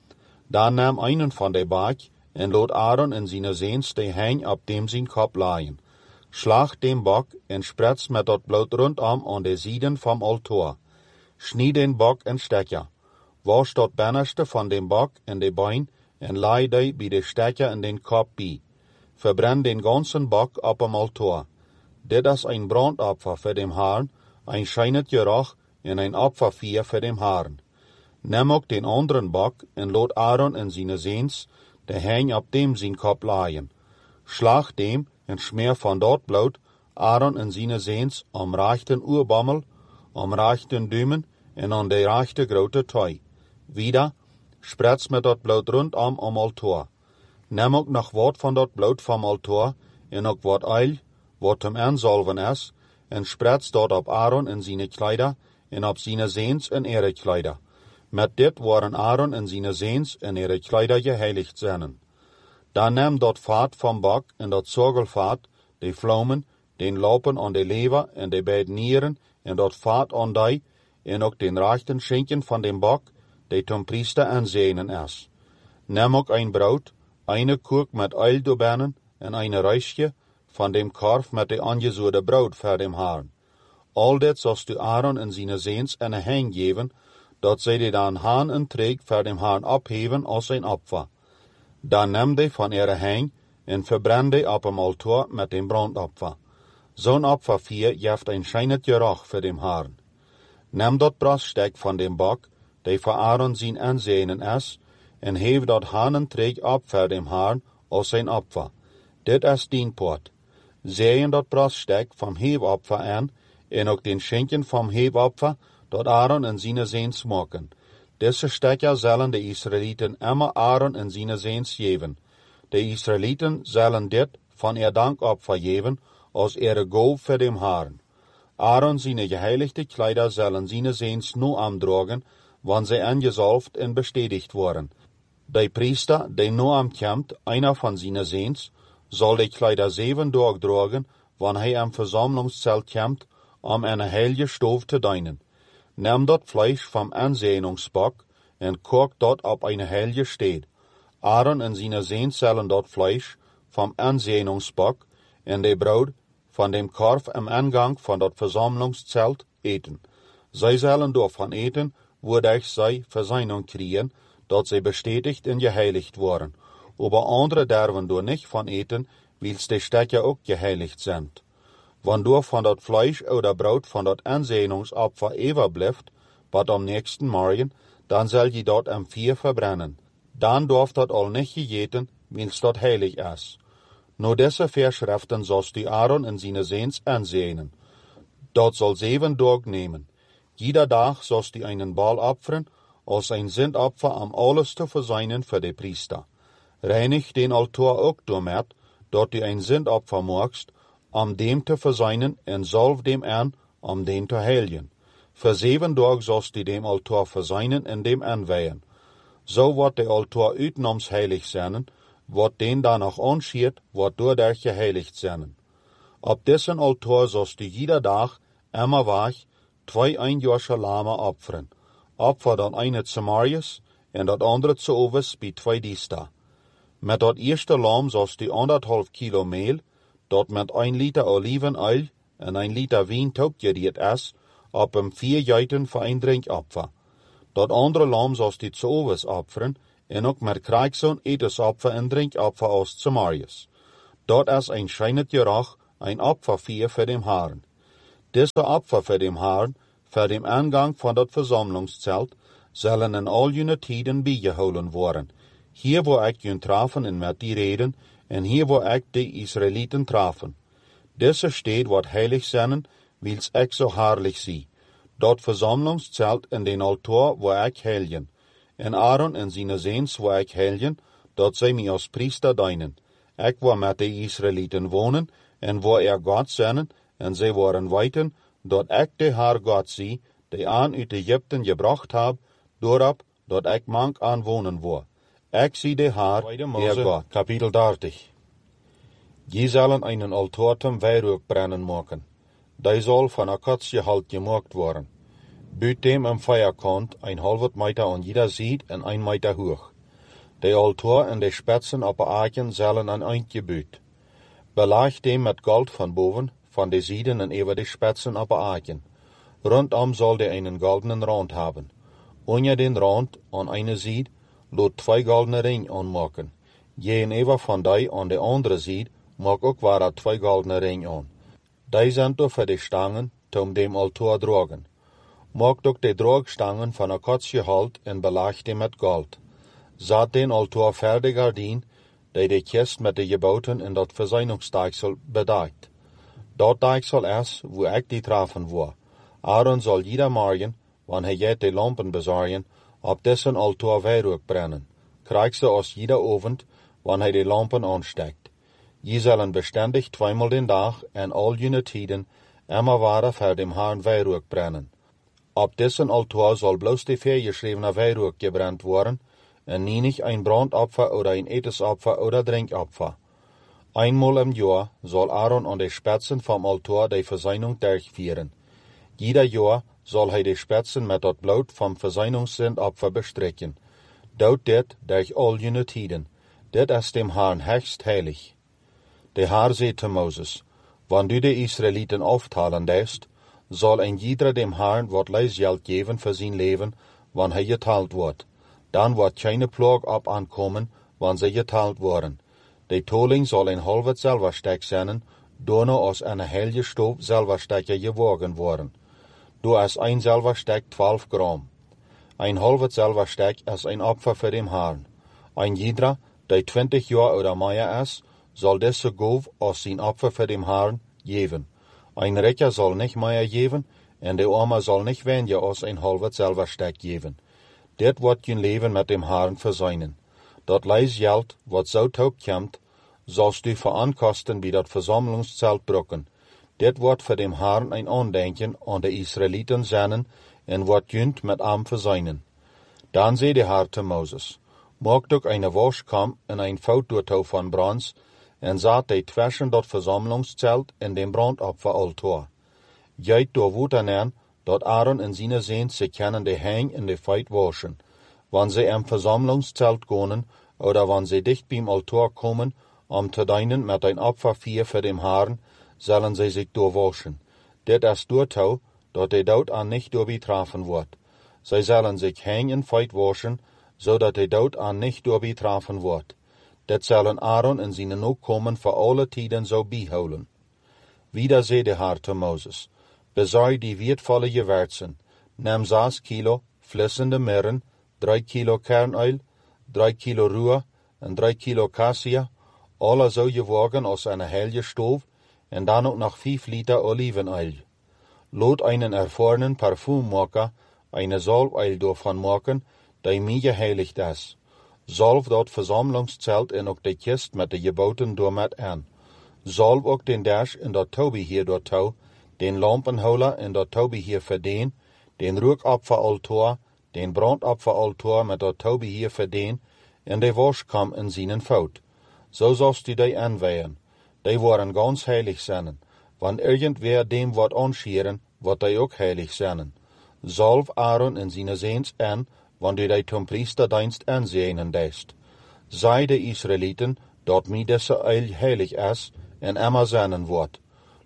Dan neem einen van de bak en laat Aaron en zijn zeens de hang op dem zijn kop laaien. Slag den bok en spritz met dat bloed rondom aan de zijden vom altaar. Schnied den bok in stekker. Wasch dat binnenste van den bok en de bein en laai die bij de stekker in den kop bij. Verbrand den ganzen bok op dem altaar. Dit is een brandopfer voor dem Herrn, een schijnet geruch en een opfervier voor dem Herrn. Neem ook den anderen bok en laat Aaron en zijn zeens de hang op dem zijn kop laaien. Slag dem en smeer van dat bloed Aaron en zijn zeens om rechten oerbammel, om rechten duimen en aan de rechte grote toe. Wieder, spritz met dat bloed rondom om altaar. Neem ook nog wat van dat bloed vom altaar en ook wat oil, wat hem aanzalven is, en spritz dat op Aaron en zijn kleider en op zijn zeens en ihre kleider. Met dit waren Aaron en zijn zeens en ihre kleider geheiligd zijn. Dan neem dat vat vom bok en dat zorgelvat, de vlammen, den lopen aan de lever en de beide nieren en dat vat aan die, en ook den rechten schenken van den bok, die zum priester aanzenen is. Neem ook een brood, eine koek met oil doorbinnen en een reisje van dem korf met de aangezoede brood voor dem Herrn. Al dit zost du Aaron en zijn zeens en een hang geven, dat zij die dan haan en treeg voor dem Herrn opheven als een opfer. Dan neem die van ihre hang en verbrand die op dem altaar met dem brandopfer. Zo'n opfervier geeft een schijnet geruch voor dem Herrn. Neem dat braststek van dem bok, die voor Aaron zijn aanzenen is, en heef dat hanentreeg op voor dem Herrn als zijn opfer. Dit is dien poort. Zeeën dat braststek vom heefopfer aan, en ook den schenken vom heefopfer, dat Aaron en zijn zeens smoken. Deze stekker zullen de Israëlieten immer Aaron en zijn zeens geven. De Israëlieten zullen dit van ihr dankopfer geven, als ihre goof voor dem Herrn. Aaron zijn geheiligde kleider zullen zijn zeens nu aandragen, wanneer zij angezalfd en bestätigt worden. De priester, die nu aankomt, einer van zijn zeens, zal de kleider 7 dagen dragen, wanneer hij am versammlungszelt komt, om een heilige stof te dienen. Neem dat vlees vom aanzeningsbok en kook dat op een heilige steed. Aaron en zijn zeens zullen dat vlees vom aanzeningsbok en de brood van dem korf am aangang van dat versammlungszelt eten. Zij zullen daarvan eten, wodurch zij Verseinung kriegen, dat zij bestätigt en geheiligd worden. Aber andere derven door nicht van eten, wils de stekker ook geheiligd zijn. Wanneer van dat vlees oder brood van dat aanzeningsopfer overblijft, wat am nächsten Morgen, dan zal je dat am 4 verbrennen. Dan darf dat al nicht gegeten, wils dat heilig is. No deze Verschriften zost du Aaron en zijn zeens aanzenen. Dat zal 7 Tage nemen. Jeder dag zost du einen Bal opfern, als ein Sündopfer am alles te verseinen für de priester. Reinig den altaar ook doormet, dat du ein Sündopfer magst, om dem te verseinen en zalf dem aan, om den te heiligen. Für 7 Tage zost du dem altaar verseinen en dem aanweihen. Zo wordt de altaar uitnoms heilig zijn, wat den danach anschiert, wordt doordat geheiligd zijn. Op dessen altaar zost du jeder dag, immer wach, 2 einjährige Lama opfern. Opfer dan eine zu Marius en dat andere zu Oves bij 2 Diesta. Met dat eerste lam zost du 1,5 kilo meel, dat met 1 liter olivenolie en 1 liter wien toepgeriet is, op 4 geiten voor een drinkopfer. Dat andere lam zoals die zoveel opferen, en ook met krijgzoon etensopfer en drinkopfer aus Samarias. Dat is een schijnet gerach, ein Opfervier für dem Herrn. Diese Opfer für dem Herrn, für den Eingang von dat Versammlungszelt, sollen in all jene Tiden bijgehouden worden. Hier wo ik jun trafen en met die reden, en hier wo ik de Israeliten trafen. Diese steht wat heilig zijn, wils ik zo herrlich zie. Dat Versammlungszelt in den Altar wo ik helgen. En Aaron en zijn zeens wo ik helgen, dat zij mij als priester dienen. Ik wil met de Israeliten wonen, en wo God zijn, en zij waren weten, dat ik de Heer God zie, die aan uit Egypten gebracht heb, doorop dat ik mank aan wonen wil. Ik zie de Heer God. Kapitel 30. Je zullen einen Altar zum Weihrauch brennen maken. Die soll van Akatiehout gemaakt worden. Buit dem am Feuerkant ein halbet Meter an jeder Seite en 1 Meter hoch. De Altar en de Spitzen op de Aken zullen aan eind gebuut. Belag dem met gold van boven, van de Seiten en over de Spitzen op de Aken. Rondom soll de einen goldenen Rand haben. Onder den Rand, an eine Seite, lot 2 goldene Ring aanmaken. Gegenüber van die an de andere Seite, maak ook waar 2 goldene Ring aan. Die zijn toch voor de stangen, om dem Altar dragen. Maak ook de draagstangen van akatiehout en belag die met gold. Zat den Altar fertig ardien, die de kist met de geboten in dat Verseihnungsdeichsel bedekt. Dat deichsel is, wo ik die trafen wil. Aaron zal jeder morgen, wanneer hij de lampen bezorgen, op dessen Altar Weihrauch brennen. Krijgt ze als jeder Abend, wanneer hij de lampen aansteckt. Je zullen beständig 2-mal den Dag en al jene tiden immer ware voor dem Herrn Weihrauch brennen. Op dessen Altar soll bloß die vergeschriebene Weihrauch gebrannt worden, en nicht ein Brandopfer oder ein Etensopfer oder Drinkopfer. Einmal im Jahr soll Aaron an de Spitzen vom Altar die Verseinung durchführen. Jeder Jahr soll hij de Spitzen met dat Blut vom Verseinungssündopfer bestrecken. Dout dit durch all jene tiden. Dit is dem Herrn höchst heilig. De Herr zei te Moses, wann du de Israeliten aufteilen lässt, soll ein jeder dem Herrn wat Leisgeld geven für sein Leben, wann hij geteilt wordt. Dan wordt keine Plag op aankomen, wann sie geteilt worden. De tolling soll ein halbet Silbersteck zijn, daarna als een hele stoop Silberstecker gewogen worden. Du is ein Silbersteck 12 Gramm. Ein halbet Silbersteck is ein Opfer für den Herrn. Ein jeder, der 20 Jahre oder mehr ist, soll diese Gove als sein Opfer für den Herrn geben. Ein Reicher soll nicht mehr geben, en de Arme soll nicht weniger als ein halbet Silbersteck geben. Dit wordt je leven met dem Herrn verseinen. Dat Leisgeld, wat zo taub komt, sollst du verankosten bij dat Versammlungszelt brucken. Dit wordt voor dem Herrn ein Andenken an de Israeliten zijn, en wordt junt met am verseinen. Dan zei de Herr te Moses, maak ook eine Waschkam en ein Foutdoortouw van brons, en zat die zwischen dat Versammlungszelt en dem Brandopferaltar. Jeit door Water nemen, dat Aaron en zijn zeens ze kennen de hang in de feit waschen. Wann sie im Versammlungszelt gehen, oder wann sie dicht beim Altar kommen, te dienen met ein Opfervier für dem Herrn, sollen sie sich durchwaschen. Dit is doortouw, dat de dood aan nicht doorbetrafen wordt. Sie sollen sich hang in feit waschen, zodat de dood aan nicht doorbetrafen wordt. Dit zullen Aaron en zijn Nachkommen voor alle tiden zo bijhouden. Wieder zei de Herr te Moses, bezorg die wertvolle Gewürzen, neem 6 Kilo flissende Mirren, 3 Kilo Kernöl, 3 Kilo Ruhr en 3 Kilo Cassia, alle zo gewogen als een hele stoof, en dan ook nog 5 Liter Olivenöl. Laat einen erfahrenen Parfummaker eine Salböl davon maken, die mir geheiligt is. Salb dat Versammlungszelt en ook de kist met de geboten door met aan. Salb ook den Dash in dat Tobeheer door touw, den Lampenholer in dat Tobeheer verdien, den Rookopferaltar, den Brandopferaltar met dat Tobeheer verdien, en de Waschkam in zijn fout. Zo zost du die aanweihen. Die worden ganz heilig zijn. Want irgendwer dem wat anscheren, wat die ook heilig zijn. Salv Aaron in zijn zeens aan, want du die zum Priesterdienst aanzien deest. Sei de Israeliten, dat mij deze eil heilig is, en immer zijn wordt.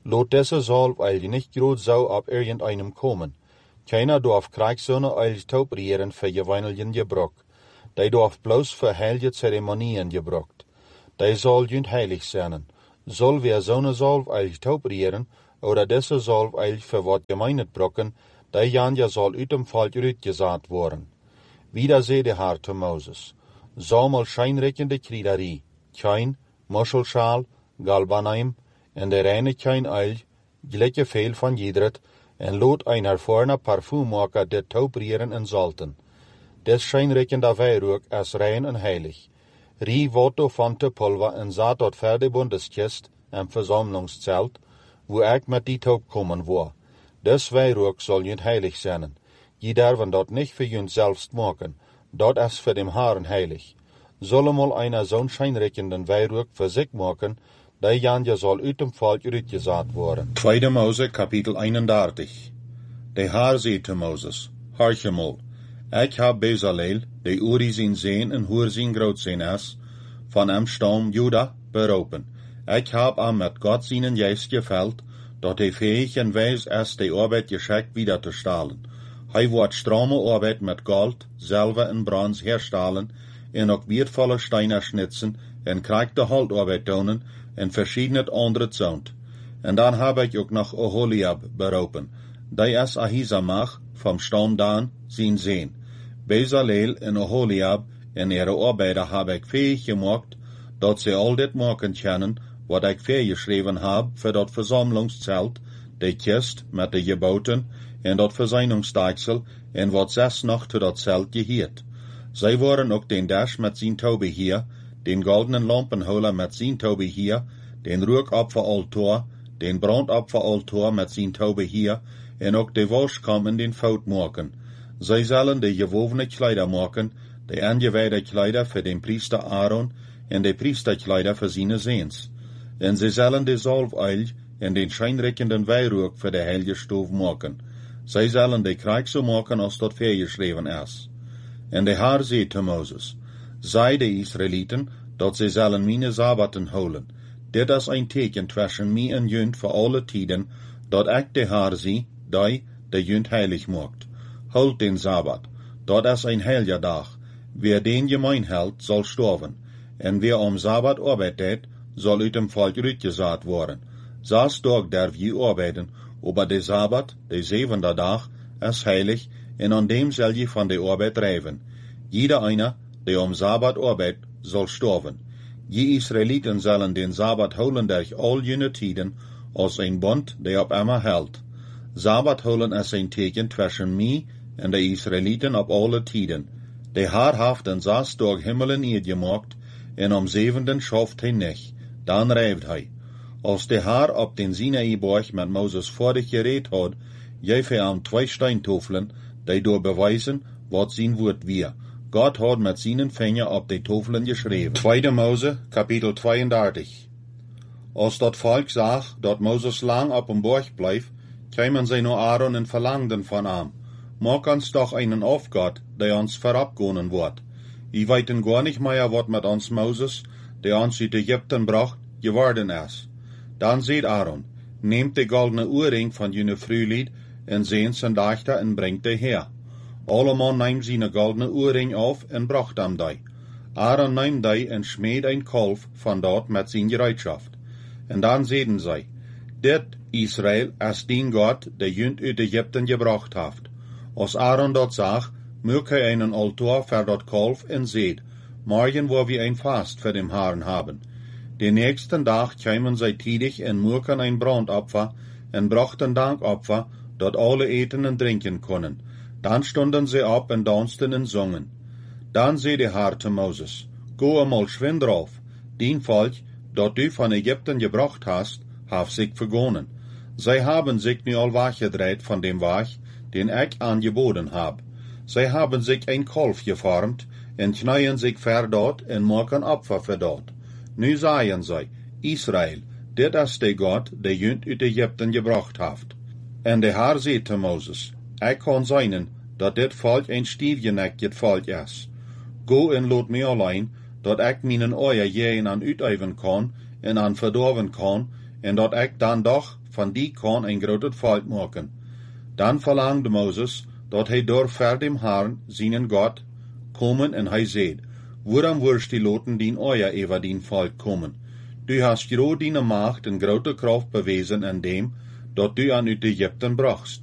Lot deze zalfolie nicht groot zou op irgendeinem komen. Keiner darf Kriegssonne olie toprieren für gewöhnlichen Gebrauch. Die darf bloß für heilige Zeremonien gebraucht. Die soll jünd heilig sein. Soll wer zo'n zalfolie toprieren, oder deze zalfolie für wat gemeinet brocken, die janja soll uit dem Volk uitgezaad worden. Wieder zei de Herr te Moses, sammel scheinreckende Kriederie, Kein, Muschelschal, Galbanheim, en de reine Kein-Eil, gelijke veel van jedret, en lood een ervorene parfummaker dit tauprieren en zalten. Des scheinreckende weihruk is rein en heilig. Rie wat van te pulver en zat dort ver Bundeskist en Versammlungszelt, wo ik met die taub kommen war. Des weihruk soll jünd heilig sein. Je derven dort nicht für jünd selbst machen, dort is für dem Herrn heilig. Soll mal einer zo'n scheinreckenden weihruk für sich machen, die janja soll uit dem Volk uitgezaad worden. 2. Mose, kapitel 31. De Herr zei te Moses, Harche mal, ik heb Bezaleel, de Uri zijn zeen en Hur zijn groot zijn is, van hem stam Juda beroepen. Ik heb hem met God zijn geest geveld, dat hij fähig en wijs is de arbeid geschickt wieder te stalen. Hij wordt strome arbeid met gold, zilver en brons herstellen, en ook weervolle steiner schnitsen, en krijgt de holdarbeid doen, en verschiedene andere zond. En dan heb ik ook nog Oholiab beroepen. Die is Ahisamach vom stam Dan zijn zeen. Bezaleel en Oholiab en ihre arbeider heb ik fähig gemaakt, dat ze al dit maken kunnen, wat ik voorgeschreven heb voor dat versammlungszelt, de kist met de geboten en dat verzuiningsdeksel en wat 6 nog te dat zelt geheerd. Zij waren ook den dash met zijn tobeheer, den goldenen lampenholer met zijn tobeheer, den rookopferaltaar, den brandopferaltaar met zijn tobeheer en ook de waschkam in den fout maken. Zij zullen de gewovene kleider maken, de aangewijde kleider voor den priester Aaron en de priesterkleider voor zijn zeens. En zij zullen de zalfolie en den schijnreckenden weihruk voor de heilige stof maken. Zij zullen de krijg zo maken als dat voorgeschreven is. En de Herr zei te Moses, zei de Israëlieten, dat zij zullen mijn sabbaten houden. Dit is een teken tussen mij en junt voor alle tijden, dat ik de Herr zie, die de junt heilig maakt. Houd den Sabbat, dat is een heilige dag. Wer den gemein hält, zal sterven. En wer am Sabbat arbeitet, zal uit dem Volk uitgezaad worden. 6 Tage darf je arbeiten, aber de Sabbat, de 7e dag, is heilig, en an dem zal je van de arbeid drijven. Jeder einer, der am Sabbat arbeitet, zal sterven. Je Israëlieten zullen den Sabbat houden durch all jene tijden, als een bond der op immer hält. Sabbat houden is een teken tussen mij en de Israëlieten op alle tijden. De Herr heeft den 6 Tage Himmel en Erde gemaakt, en am 7. schaft hij nicht, dan rijft hij. Als de Herr op den Sinai-berg met Moses voordig gereed had, gaf hij hem 2 steintofelen, die door bewijzen wat zijn woord weer. God had met zijn vinger op de tofelen geschreven. 2. Mose, kapitel 32. Als dat volk zag dat Moses lang op een berg bleef, kwamen zij naar Aaron en verlangden van hem. Maak ons toch einen Aufgott, der ons verabgonen wordt. Je weten gar nicht mehr, wat met ons Moses, der ons uit Egypten bracht, geworden is. Dan zei Aaron, neemt de goldene oorring van jene vrouwlied en zeens en dachter en brengt de her. Alleman neemt zijn goldene oorring af en bracht hem die. Aaron neemt die en smeed een kalf van dort met zijn gereedschaft. En dan zeiden zij, dit Israël is dien God, der junt uit Egypten gebracht heeft. Als Aaron dat zag, maak hij einen altaar voor dat kalf en zeid, morgen wo wir ein Fast für den Herrn haben. Den nächsten Tag kwamen zij tidig en maakten ein Brandopfer en brachten Dankopfer, dat alle eten en drinken konden. Dan stonden sie op en dansten en zongen. Dan zei de Herr te Moses, go einmal schwind drauf, dien Volk, dat du van Egypten gebracht hast, heeft zich vergonnen. Zij hebben zich nu al weggedreht van dem Weg, den ik aangeboden heb. Zij hebben zich een kalf gevormd, en knijden zich ver dort en maken opfer voor dort. Nu zeiden zij, Israël, dit is de God, die junt uit Egypten gebracht heeft. En de Herr zei te Moses, ik kan zijn, dat dit volk een stiefgenekket volk is. Go en laat mij alleen, dat ik mijn oor jeen aan uiteven kan en aan verdorven kan, en dat ik dan doch van die kan een groot volk maken. Dan verlangde Moses, dat hij door ver dem Herrn, seinen Gott, komen en hij zei, waarom wirst die loten dien oja over dien volk komen? Du hast groot dien macht en grote kracht bewezen in dem, dat du aan uit Egypten brachtst.